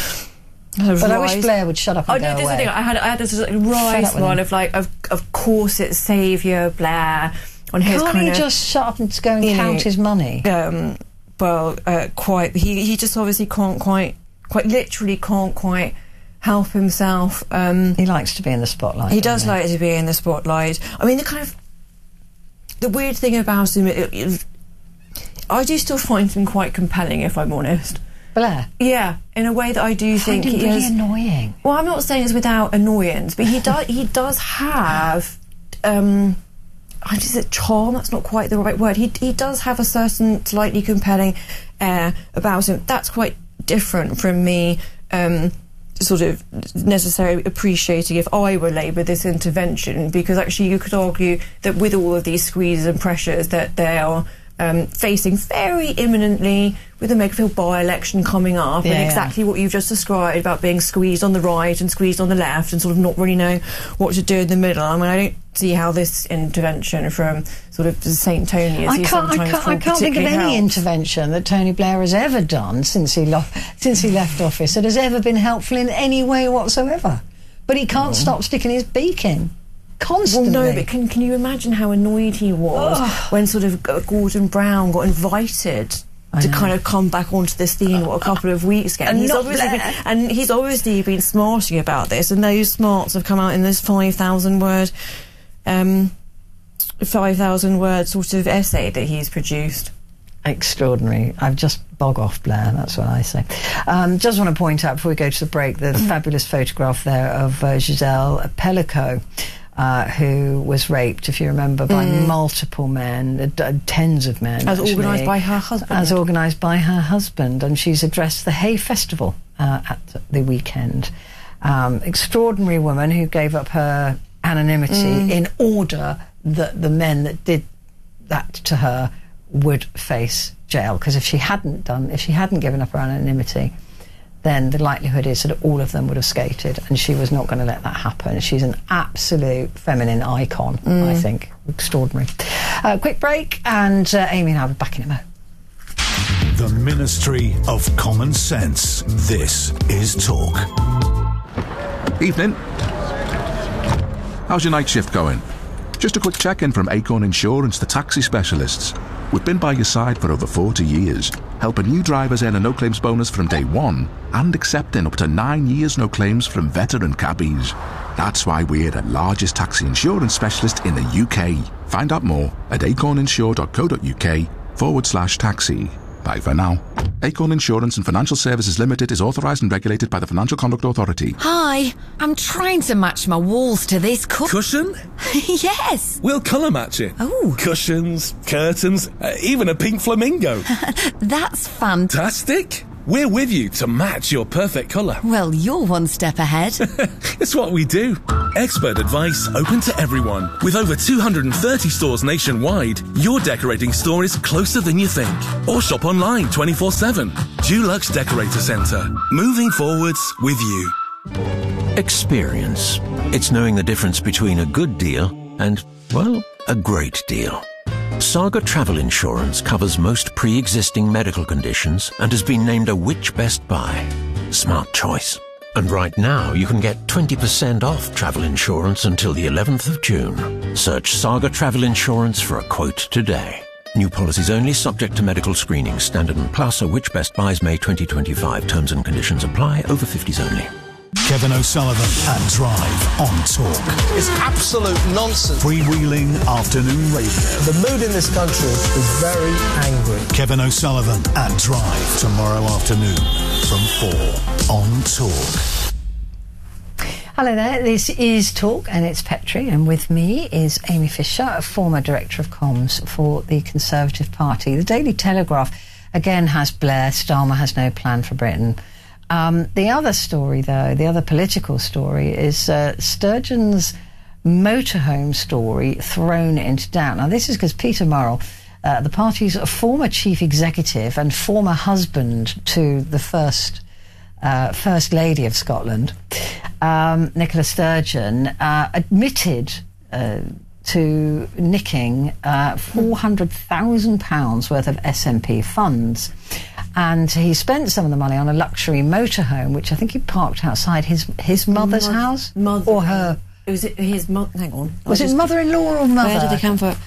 Speaker 2: But I wish Blair would shut up and
Speaker 7: oh,
Speaker 2: go
Speaker 7: no,
Speaker 2: away.
Speaker 7: Thing. I had, I had this like, rise one of like, of, of course it's saviour Blair on his
Speaker 2: Can't
Speaker 7: kind
Speaker 2: he
Speaker 7: of,
Speaker 2: just shut up and go and count know, his money?
Speaker 7: Um, well, uh, quite. He he just obviously can't quite, quite literally can't quite help himself. Um,
Speaker 2: he likes to be in the spotlight.
Speaker 7: He does
Speaker 2: he?
Speaker 7: like to be in the spotlight. I mean, the kind of the weird thing about him, it, it, I do still find him quite compelling, if I'm honest.
Speaker 2: Blair?
Speaker 7: Yeah, in a way that I do
Speaker 2: I
Speaker 7: think
Speaker 2: find him
Speaker 7: he
Speaker 2: really
Speaker 7: is
Speaker 2: annoying.
Speaker 7: Well, I'm not saying it's without annoyance, but he does he does have um is it charm? That's not quite the right word. He he does have a certain slightly compelling air about him. That's quite different from me um sort of necessarily appreciating, if I were Labour, this intervention, because actually you could argue that with all of these squeezes and pressures that they are Um, facing very imminently with the Makerfield by-election coming up,
Speaker 2: yeah,
Speaker 7: and exactly
Speaker 2: yeah.
Speaker 7: what you've just described about being squeezed on the right and squeezed on the left and sort of not really know what to do in the middle. I mean, I don't see how this intervention from sort of Saint Tony, as
Speaker 2: I
Speaker 7: you
Speaker 2: can't, I
Speaker 7: sometimes
Speaker 2: can't,
Speaker 7: call,
Speaker 2: I can't think of any
Speaker 7: helped.
Speaker 2: intervention that Tony Blair has ever done since he, lo- since he left office that has ever been helpful in any way whatsoever. But he can't oh. stop sticking his beak in. Constantly.
Speaker 7: Well, no, but can can you imagine how annoyed he was oh. when sort of Gordon Brown got invited to kind of come back onto this theme what, a couple of weeks ago?
Speaker 2: And,
Speaker 7: and he's
Speaker 2: not
Speaker 7: obviously
Speaker 2: Blair.
Speaker 7: been, and he's obviously been smarting about this, and those smarts have come out in this five thousand word, um, five thousand word sort of essay that he's produced.
Speaker 2: Extraordinary. I've just bog off Blair, that's what I say. Um, just want to point out before we go to the break the fabulous photograph there of uh, Giselle Pellico. Uh, who was raped, if you remember, by mm. multiple men, uh, d- tens of men.
Speaker 7: As
Speaker 2: actually,
Speaker 7: organised by her husband.
Speaker 2: As organised by her husband. And she's addressed the Hay Festival uh, at the weekend. Um, extraordinary woman who gave up her anonymity mm. in order that the men that did that to her would face jail. Because if she hadn't done, if she hadn't given up her anonymity, then the likelihood is that all of them would have skated, and she was not going to let that happen. She's an absolute feminine icon, mm. I think. Extraordinary. Uh, quick break, and uh, Amy and I will be back in a mo.
Speaker 3: The Ministry of Common Sense. This is Talk.
Speaker 8: Evening. How's your night shift going? Just a quick check-in from Acorn Insurance, the taxi specialists. We've been by your side for over forty years, helping new drivers earn a no-claims bonus from day one and accepting up to nine years no claims from veteran cabbies. That's why we're the largest taxi insurance specialist in the U K. Find out more at acorninsure.co.uk forward slash taxi. Bye for now. Acorn Insurance and Financial Services Limited is authorised and regulated by the Financial Conduct Authority.
Speaker 11: Hi, I'm trying to match my walls to this cu-
Speaker 12: Cushion?
Speaker 11: Yes.
Speaker 12: We'll colour match it.
Speaker 11: Oh.
Speaker 12: Cushions, curtains, uh, even a pink flamingo.
Speaker 11: That's fantastic.
Speaker 12: We're with you to match your perfect colour.
Speaker 11: Well, you're one step ahead.
Speaker 12: It's what we do. Expert advice open to everyone. With over two hundred thirty stores nationwide, your decorating store is closer than you think. Or shop online twenty-four seven. Dulux Decorator Centre. Moving forwards with you.
Speaker 13: Experience. It's knowing the difference between a good deal and, well, a great deal. Saga Travel Insurance covers most pre-existing medical conditions and has been named a Which Best Buy. Smart choice. And right now you can get twenty percent off travel insurance until the eleventh of June. Search Saga Travel Insurance for a quote today. New policies only, subject to medical screening. Standard and Plus are Which Best Buys May twenty twenty-five. Terms and conditions apply. Over fifties only.
Speaker 3: Kevin O'Sullivan at Drive on Talk.
Speaker 14: It's absolute nonsense.
Speaker 3: Freewheeling afternoon radio.
Speaker 14: The mood in this country is very angry.
Speaker 3: Kevin O'Sullivan at Drive tomorrow afternoon from four on Talk.
Speaker 2: Hello there, this is Talk and it's Petrie, and with me is Amy Fisher, a former Director of Comms for the Conservative Party. The Daily Telegraph again has Blair, Starmer has no plan for Britain. Um, the other story, though, the other political story, is uh, Sturgeon's motorhome story thrown into doubt. Now, this is because Peter Murrell, uh, the party's former chief executive and former husband to the first uh, First Lady of Scotland, um, Nicola Sturgeon, uh, admitted uh, to nicking uh, four hundred thousand pounds worth of S N P funds. And he spent some of the money on a luxury motorhome, which I think he parked outside his his mother's
Speaker 7: Mother,
Speaker 2: house,
Speaker 7: mother,
Speaker 2: or her.
Speaker 7: Was it his mother? Hang on.
Speaker 2: Was
Speaker 7: I
Speaker 2: it
Speaker 7: just-
Speaker 2: mother-in-law or mother?
Speaker 7: Where did they come from?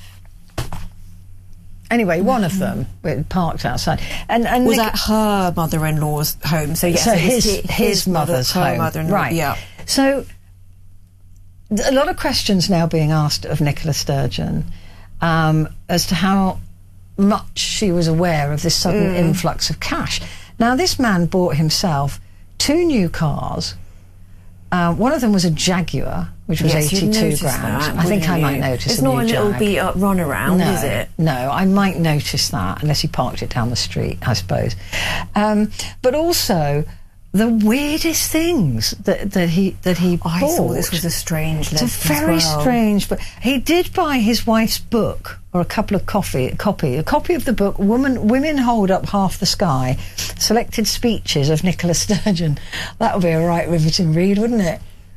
Speaker 2: Anyway, one of them it parked outside. And, and
Speaker 7: Was
Speaker 2: Nick-
Speaker 7: that her mother-in-law's home? So yes,
Speaker 2: so
Speaker 7: it was
Speaker 2: his
Speaker 7: hi-
Speaker 2: his mother's
Speaker 7: mother, her
Speaker 2: home,
Speaker 7: mother-in-law.
Speaker 2: right?
Speaker 7: Yeah.
Speaker 2: So th- a lot of questions now being asked of Nicola Sturgeon um, as to how much she was aware of this sudden
Speaker 7: Mm.
Speaker 2: influx of cash. Now, this man bought himself two new cars. Uh, one of them was a Jaguar, which was
Speaker 7: Yes, you'd
Speaker 2: eighty-two
Speaker 7: notice
Speaker 2: grand.
Speaker 7: that,
Speaker 2: I think
Speaker 7: wouldn't
Speaker 2: I might
Speaker 7: you?
Speaker 2: notice
Speaker 7: It's
Speaker 2: a
Speaker 7: not
Speaker 2: new
Speaker 7: a little
Speaker 2: Jag.
Speaker 7: beat up run around,
Speaker 2: no,
Speaker 7: is it?
Speaker 2: No, I might notice that unless he parked it down the street, I suppose. Um, but also the weirdest things that, that he that he
Speaker 7: I
Speaker 2: bought.
Speaker 7: thought this was a strange
Speaker 2: It's
Speaker 7: list
Speaker 2: a very
Speaker 7: as well.
Speaker 2: strange book. He did buy his wife's book, or a couple of coffee, copy, a copy of the book, Woman, Women Hold Up Half the Sky, Selected Speeches of Nicola Sturgeon. That would be a right riveting read, wouldn't it?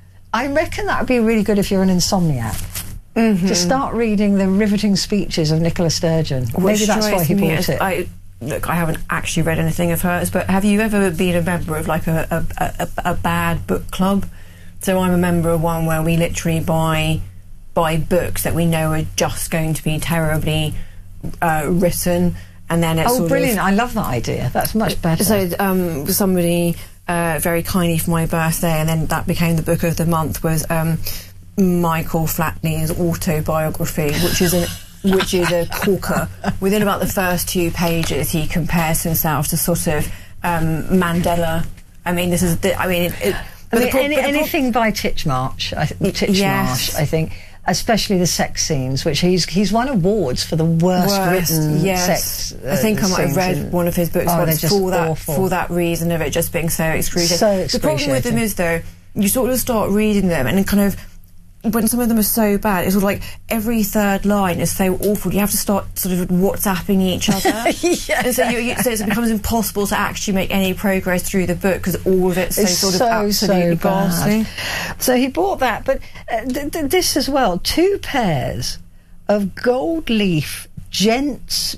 Speaker 2: I reckon that would be really good if you're an insomniac.
Speaker 7: Mm-hmm.
Speaker 2: To start reading the riveting speeches of Nicola Sturgeon.
Speaker 7: Which
Speaker 2: Maybe that's why
Speaker 7: strikes
Speaker 2: he
Speaker 7: me
Speaker 2: bought
Speaker 7: as-
Speaker 2: it.
Speaker 7: I, look, I haven't actually read anything of hers, but have you ever been a member of like a, a, a, a bad book club? So I'm a member of one where we literally buy buy books that we know are just going to be terribly uh, written, and then it's
Speaker 2: Oh,
Speaker 7: sort
Speaker 2: brilliant.
Speaker 7: of,
Speaker 2: I love that idea. That's much better.
Speaker 7: So um, somebody uh, very kindly for my birthday, and then that became the book of the month, was um, Michael Flatley's autobiography, which is an which is a corker. Within about the first two pages, he compares himself to sort of um, Mandela. I mean, this is. The, I mean, it, it,
Speaker 2: I
Speaker 7: but
Speaker 2: mean,
Speaker 7: the pro-
Speaker 2: any,
Speaker 7: but the pro-
Speaker 2: anything by Titchmarsh, I th- Titchmarsh,
Speaker 7: Yes.
Speaker 2: I think, especially the sex scenes, which he's he's won awards for the worst,
Speaker 7: Worst,
Speaker 2: written
Speaker 7: yes.
Speaker 2: sex. Uh,
Speaker 7: I think I might have
Speaker 2: scenes
Speaker 7: read
Speaker 2: in-
Speaker 7: one of his books
Speaker 2: Oh, they're
Speaker 7: once
Speaker 2: just
Speaker 7: for that
Speaker 2: awful.
Speaker 7: for that reason of it just being so excruciating.
Speaker 2: So
Speaker 7: The problem with them
Speaker 2: excruciating.
Speaker 7: is though, you sort of start reading them and kind of. When some of them are so bad, it's sort of like every third line is so awful. You have to start sort of WhatsApping each other,
Speaker 2: Yeah.
Speaker 7: and so, you, you, so it becomes impossible to actually make any progress through the book because all of it's so
Speaker 2: It's
Speaker 7: sort of
Speaker 2: so,
Speaker 7: absolutely
Speaker 2: so bad.
Speaker 7: ghastly.
Speaker 2: So he bought that, but uh, th- th- this as well, two pairs of gold leaf gents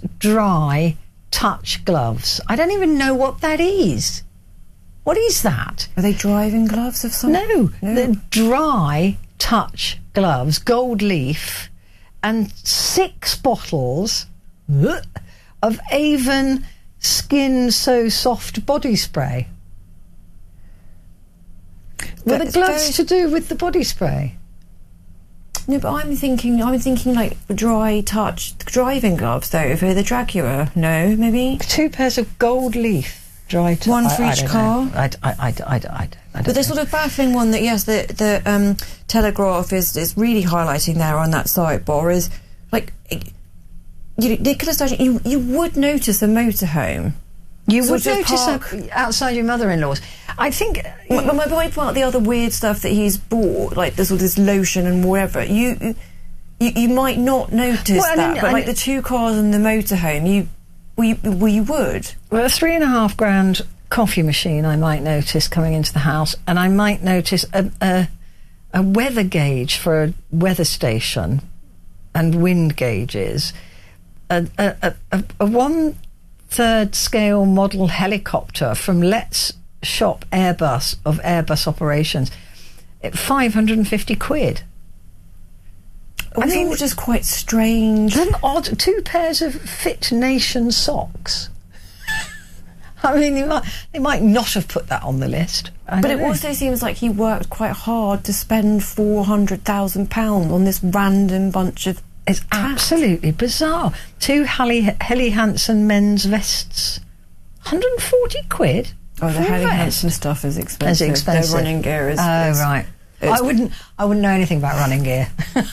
Speaker 2: dry touch gloves. I don't even know what that is. What is that?
Speaker 7: Are they driving gloves of some?
Speaker 2: No,
Speaker 7: No.
Speaker 2: the dry touch gloves, gold leaf, and six bottles of Avon Skin So Soft body spray. Were the gloves to do with the body spray?
Speaker 7: No, but I'm thinking, I'm thinking like dry touch driving gloves though for the Dracula. No, maybe
Speaker 2: two pairs of gold leaf dry touch.
Speaker 7: One for
Speaker 2: I,
Speaker 7: each
Speaker 2: I
Speaker 7: car.
Speaker 2: I, I, I, I, I, I, I don't
Speaker 7: but the sort of baffling one that yes, the the um, Telegraph is is really highlighting there on that sidebar is like, you know, Nicola Sturgeon, you you would notice a motorhome.
Speaker 2: You
Speaker 7: Sort
Speaker 2: would
Speaker 7: of
Speaker 2: notice
Speaker 7: park-
Speaker 2: a, outside your mother-in-law's. I think.
Speaker 7: My, my point about the other weird stuff that he's bought, like the sort of this lotion and whatever, you you, you might not notice
Speaker 2: Well,
Speaker 7: that,
Speaker 2: and-
Speaker 7: but like
Speaker 2: and-
Speaker 7: the two cars and the motorhome, you well, you, well, you would.
Speaker 2: Well, a three and a half grand coffee machine I might notice coming into the house, and I might notice a, a, a weather gauge for a weather station and wind gauges, a, a, a, a, a one-third scale model helicopter from Let's Shop Airbus of Airbus Operations at five hundred fifty quid.
Speaker 7: I mean, just quite strange.
Speaker 2: An odd two pairs of Fit Nation socks. I mean, they might, they might not have put that on the list. I
Speaker 7: But
Speaker 2: don't
Speaker 7: it
Speaker 2: know.
Speaker 7: also seems like he worked quite hard to spend four hundred thousand pounds on this random bunch of.
Speaker 2: It's absolutely bizarre. Two Helly, Helly Hansen men's vests, one hundred and forty quid.
Speaker 7: Oh, the
Speaker 2: for a
Speaker 7: Helly
Speaker 2: vest.
Speaker 7: Hansen stuff is expensive.
Speaker 2: It's expensive.
Speaker 7: Their running gear is.
Speaker 2: Oh
Speaker 7: is-
Speaker 2: right.
Speaker 7: it's-
Speaker 2: I wouldn't. I wouldn't know anything about running gear.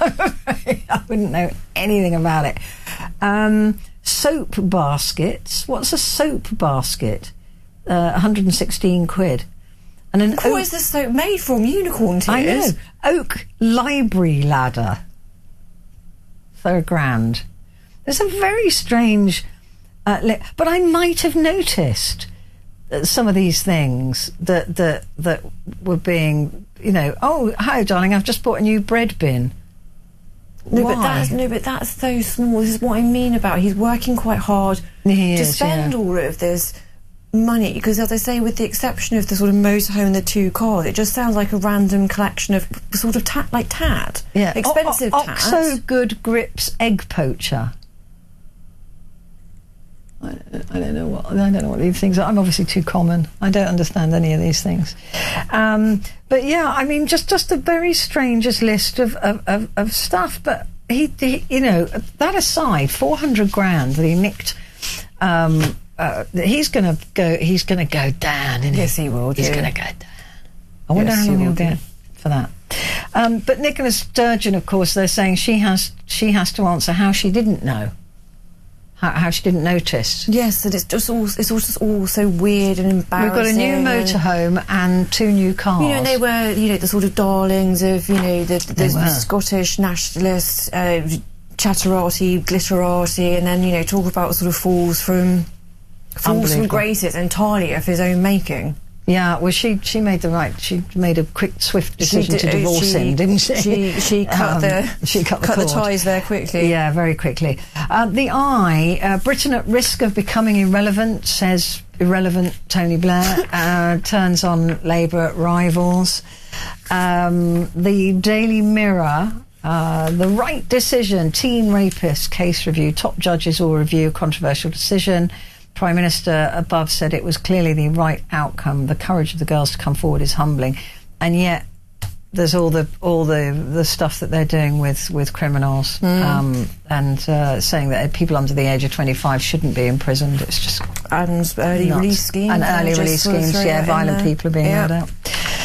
Speaker 2: I wouldn't know anything about it. Um, soap baskets. What's a soap basket? Uh, one hundred and sixteen quid. And an
Speaker 7: What
Speaker 2: oak,
Speaker 7: is this soap made from? Unicorn tears?
Speaker 2: I know. Oak library ladder for a grand. There's a very strange. Uh, li- but I might have noticed uh, some of these things that that that were being, you know. Oh, hi, darling. I've just bought a new bread bin.
Speaker 7: No,
Speaker 2: Why?
Speaker 7: but that's no, but that's so small. This is what I mean about he's working quite hard
Speaker 2: He
Speaker 7: to
Speaker 2: is,
Speaker 7: spend
Speaker 2: yeah.
Speaker 7: all of this money. Because, as I say, with the exception of the sort of motorhome and the two cars, it just sounds like a random collection of sort of tat, like tat,
Speaker 2: Yeah,
Speaker 7: expensive
Speaker 2: o- o-
Speaker 7: tat.
Speaker 2: Oxo Good Grips egg poacher. I, I don't know what I don't know what these things are. I'm obviously too common. I don't understand any of these things. Um, but yeah, I mean, just just the very strangest list of of, of, of stuff. But he, he, you know, that aside, four hundred grand that he nicked. Um, uh, he's going to go. He's going to go down. Isn't he?
Speaker 7: Yes, he will.
Speaker 2: He's
Speaker 7: do.
Speaker 2: going to go down. I wonder
Speaker 7: Yes,
Speaker 2: how
Speaker 7: he
Speaker 2: long
Speaker 7: will
Speaker 2: he'll
Speaker 7: do.
Speaker 2: get for that. Um, but Nicola Sturgeon, of course, they're saying she has she has to answer how she didn't know, how, how she didn't notice.
Speaker 7: Yes, and it's just all it's all just all so weird and
Speaker 2: We've got a
Speaker 7: embarrassing.
Speaker 2: new
Speaker 7: and-
Speaker 2: motorhome and two new cars.
Speaker 7: You know, they were, you know, the sort of darlings of, you know, the, the,
Speaker 2: They
Speaker 7: the
Speaker 2: were.
Speaker 7: Scottish nationalists, uh, Chatterati, Glitterati, and then, you know, talk about sort of falls from falls from
Speaker 2: Unbelievable.
Speaker 7: graces entirely of his own making.
Speaker 2: Yeah, well, she she made the right. She made a quick, swift decision
Speaker 7: She
Speaker 2: to
Speaker 7: did-
Speaker 2: divorce
Speaker 7: she-
Speaker 2: him, didn't she?
Speaker 7: She she cut
Speaker 2: Um,
Speaker 7: the
Speaker 2: she cut the
Speaker 7: cut the
Speaker 2: cord.
Speaker 7: ties there quickly.
Speaker 2: Yeah, very quickly. Uh, the Eye, uh, Britain at risk of becoming irrelevant, says irrelevant Tony Blair, uh, turns on Labour rivals. Um, the Daily Mirror, uh, the right decision, teen rapist case review, top judges will review controversial decision. Prime Minister above said it was clearly the right outcome. The courage of the girls to come forward is humbling, and yet there's all the all the the stuff that they're doing with with criminals,
Speaker 7: Mm.
Speaker 2: um, and uh, saying that people under the age of twenty-five shouldn't be imprisoned. It's just
Speaker 7: And early
Speaker 2: nuts.
Speaker 7: release schemes.
Speaker 2: and
Speaker 7: I'll
Speaker 2: early
Speaker 7: just
Speaker 2: release
Speaker 7: sort of
Speaker 2: schemes.
Speaker 7: throw
Speaker 2: Yeah,
Speaker 7: that in
Speaker 2: violent
Speaker 7: there.
Speaker 2: people are being
Speaker 7: Yeah.
Speaker 2: let out.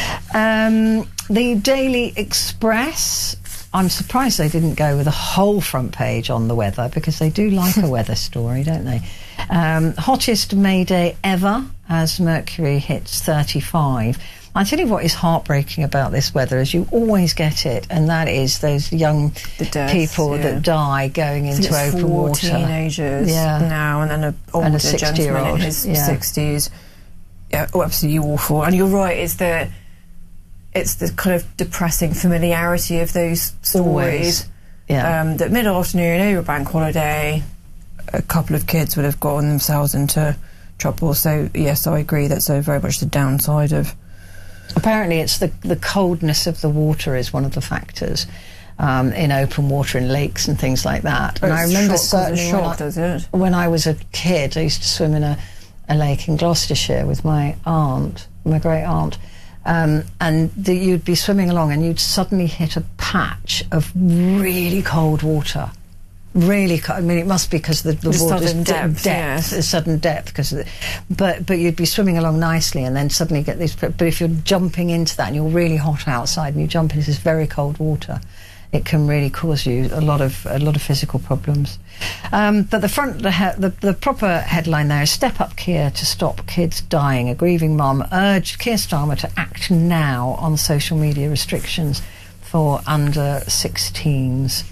Speaker 2: Um, the Daily Express. I'm surprised they didn't go with a whole front page on the weather, because they do like a weather story, don't they? Um, hottest May Day ever as Mercury hits thirty-five. I tell you what is heartbreaking about this weather is you always get it, and that is those young
Speaker 7: The deaths,
Speaker 2: people
Speaker 7: yeah.
Speaker 2: that die going
Speaker 7: I think
Speaker 2: into
Speaker 7: it's
Speaker 2: open
Speaker 7: four
Speaker 2: water.
Speaker 7: teenagers
Speaker 2: Yeah.
Speaker 7: now, and then an older
Speaker 2: And a
Speaker 7: gentleman in
Speaker 2: sixty-year-old,
Speaker 7: his
Speaker 2: yeah.
Speaker 7: sixties. Yeah, oh, absolutely awful. And you're right, it's the it's the kind of depressing familiarity of those stories.
Speaker 2: Always. Yeah.
Speaker 7: Um, that mid-afternoon over bank holiday, a couple of kids would have gotten themselves into trouble. So yes, I agree. That's uh, very much the downside of.
Speaker 2: Apparently, it's the the coldness of the water is one of the factors. um, in open water in lakes and things like that.
Speaker 7: Oh,
Speaker 2: and I remember
Speaker 7: shock,
Speaker 2: certainly
Speaker 7: shock,
Speaker 2: when, I,
Speaker 7: does it?
Speaker 2: when I was a kid, I used to swim in a, a lake in Gloucestershire with my aunt, my great aunt. Um, and the, you'd be swimming along and you'd suddenly hit a patch of really cold water. Really cold. I mean, it must be because the, the,
Speaker 7: the
Speaker 2: water's
Speaker 7: sudden depth,
Speaker 2: depth,
Speaker 7: yes.
Speaker 2: the sudden depth. Because, of the, but but you'd be swimming along nicely, and then suddenly get these. But if you're jumping into that and you're really hot outside, and you jump into this very cold water, it can really cause you a lot of a lot of physical problems. Um, but the front, the, he- the the proper headline there is "Step Up Keir to Stop Kids Dying." A grieving mum urged Keir Starmer to act now on social media restrictions for under sixteens.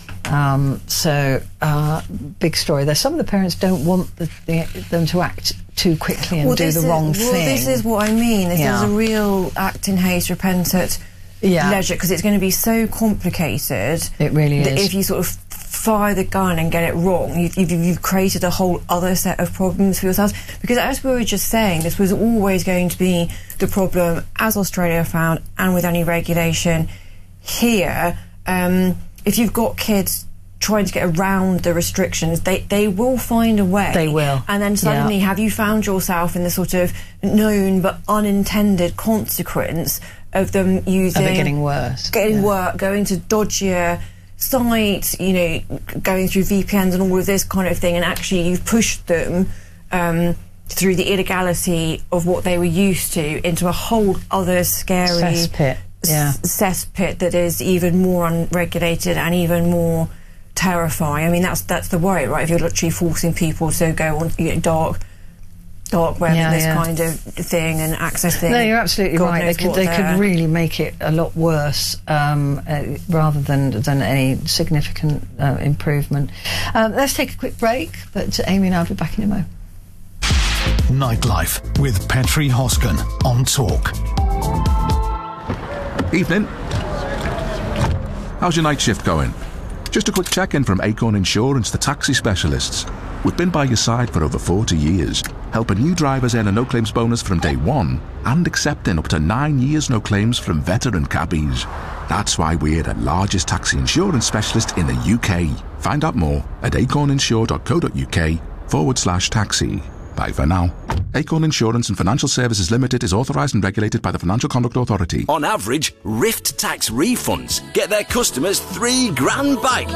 Speaker 2: Um, so, uh, big story there. Some of the parents don't want the, the, them to act too quickly and
Speaker 7: well,
Speaker 2: do the
Speaker 7: is,
Speaker 2: wrong
Speaker 7: well,
Speaker 2: thing.
Speaker 7: Well, this is what I mean. This
Speaker 2: yeah.
Speaker 7: is a real act in haste, repent at
Speaker 2: yeah.
Speaker 7: leisure, because it's going to be so complicated.
Speaker 2: It really
Speaker 7: that
Speaker 2: is.
Speaker 7: if you sort of fire the gun and get it wrong, you've, you've, you've created a whole other set of problems for yourselves. Because as we were just saying, this was always going to be the problem, as Australia found, and with any regulation here. Um, if you've got kids trying to get around the restrictions, they, they will find a way.
Speaker 2: They will.
Speaker 7: And then suddenly
Speaker 2: yeah.
Speaker 7: have you found yourself in the sort of known but unintended consequence of them using...
Speaker 2: Of it getting worse.
Speaker 7: Getting
Speaker 2: yeah.
Speaker 7: worse, going to dodgier sites, you know, going through V P Ns and all of this kind of thing, and actually you've pushed them um, through the illegality of what they were used to into a whole other scary...
Speaker 2: Cesspit. Yeah.
Speaker 7: cesspit that is even more unregulated and even more terrifying. I mean, that's that's the worry, right? If you're literally forcing people to go on, you know, dark dark web
Speaker 2: yeah,
Speaker 7: and this
Speaker 2: yeah.
Speaker 7: kind of thing and access thing.
Speaker 2: No, you're absolutely
Speaker 7: God
Speaker 2: right. They
Speaker 7: knows
Speaker 2: could
Speaker 7: what
Speaker 2: they
Speaker 7: they're-
Speaker 2: could really make it a lot worse um, uh, rather than than any significant uh, improvement. Um, let's take a quick break, but Amy and I'll be back in a moment.
Speaker 3: Nightlife with Petri Hosken on Talk.
Speaker 8: Evening. How's your night shift going? Just a quick check-in from Acorn Insurance, the taxi specialists. We've been by your side for over forty years, helping new drivers earn a no-claims bonus from day one and accepting up to nine years no claims from veteran cabbies. That's why we're the largest taxi insurance specialist in the U K. Find out more at acorninsure.co.uk forward slash taxi. Bye for now. Acorn Insurance and Financial Services Limited is authorised and regulated by the Financial Conduct Authority.
Speaker 15: On average, Rift Tax refunds get their customers three grand back.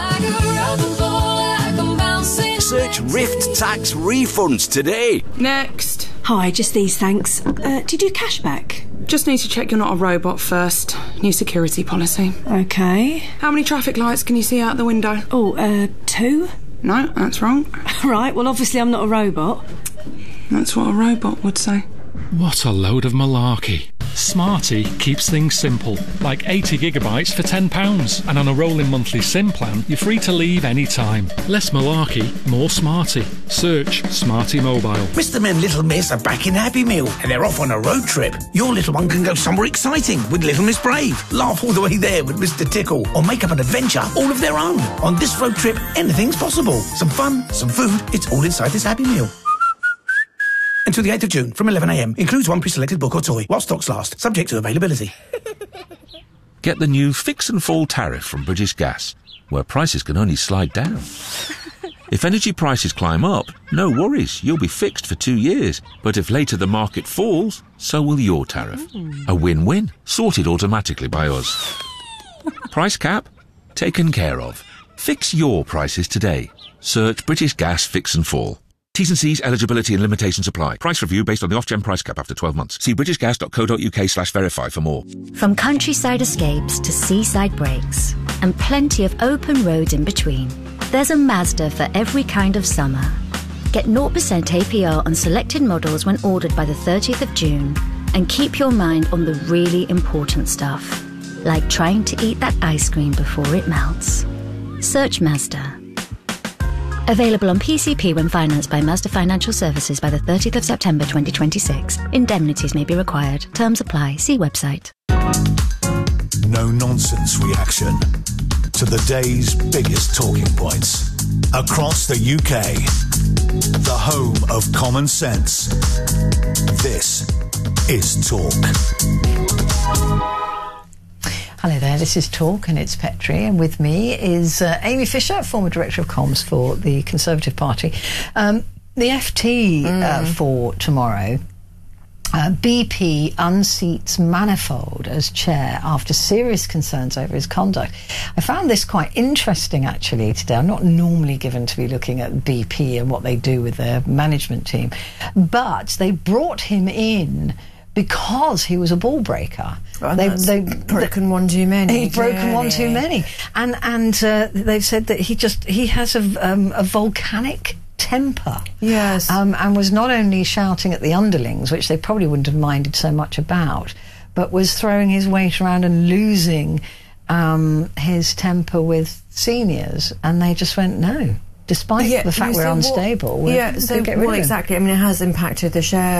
Speaker 15: Search Rift Tax refunds today.
Speaker 16: Next. Hi, just these, thanks. Uh, do you do cashback? Just need to check you're not a robot first. New security policy. Okay. How many traffic lights can you see out the window? Oh, uh, two? No, that's wrong. Right, well, obviously I'm not a robot. That's what a robot would say.
Speaker 17: What a load of malarkey. Smarty keeps things simple, like eighty gigabytes for ten pounds, and on a rolling monthly SIM plan, you're free to leave any time. Less malarkey, more Smarty. Search Smarty Mobile.
Speaker 18: Mister and Little Miss are back in Happy Meal, and they're off on a road trip. Your little one can go somewhere exciting with Little Miss Brave, laugh all the way there with Mister Tickle, or make up an adventure all of their own. On this road trip, anything's possible. Some fun, some food, it's all inside this Happy Meal. Until the eighth of June, from eleven a m. Includes one pre-selected book or toy, while stocks last, subject to availability.
Speaker 19: Get the new Fix and Fall tariff from British Gas, where prices can only slide down. If energy prices climb up, no worries, you'll be fixed for two years. But if later the market falls, so will your tariff. A win-win, sorted automatically by us. Price cap? Taken care of. Fix your prices today. Search British Gas Fix and Fall. T's and C's, eligibility and limitations apply. Price review based on the off-gen price cap after twelve months. See britishgas.co.uk slash verify for more.
Speaker 20: From countryside escapes to seaside breaks, and plenty of open roads in between, there's a Mazda for every kind of summer. Get zero percent A P R on selected models when ordered by the thirtieth of June, and keep your mind on the really important stuff, like trying to eat that ice cream before it melts. Search Mazda. Available on P C P when financed by Mazda Financial Services by the thirtieth of September twenty twenty-six. Indemnities may be required. Terms apply. See website.
Speaker 3: No-nonsense reaction to the day's biggest talking points. Across the U K, the home of common sense. This is Talk.
Speaker 2: Hello there, this is Talk and it's Petrie, and with me is uh, Amy Fisher, former Director of Comms for the Conservative Party. Um, the F T mm. uh, for tomorrow, uh, B P unseats Manifold as chair after serious concerns over his conduct. I found this quite interesting actually today. I'm not normally given to be looking at B P and what they do with their management team, but they brought him in because he was a ball breaker.
Speaker 7: Well, they, they broken they, one too many.
Speaker 2: He'd broken yeah. one too many, and and uh, they've said that he just he has a, um, a volcanic temper.
Speaker 7: Yes,
Speaker 2: um, and was not only shouting at the underlings, which they probably wouldn't have minded so much about, but was throwing his weight around and losing um, his temper with seniors, and they just went no. Despite
Speaker 7: yeah,
Speaker 2: the fact we're
Speaker 7: so
Speaker 2: unstable,
Speaker 7: what, yeah. So
Speaker 2: get rid
Speaker 7: what
Speaker 2: of
Speaker 7: exactly? I mean, it has impacted the share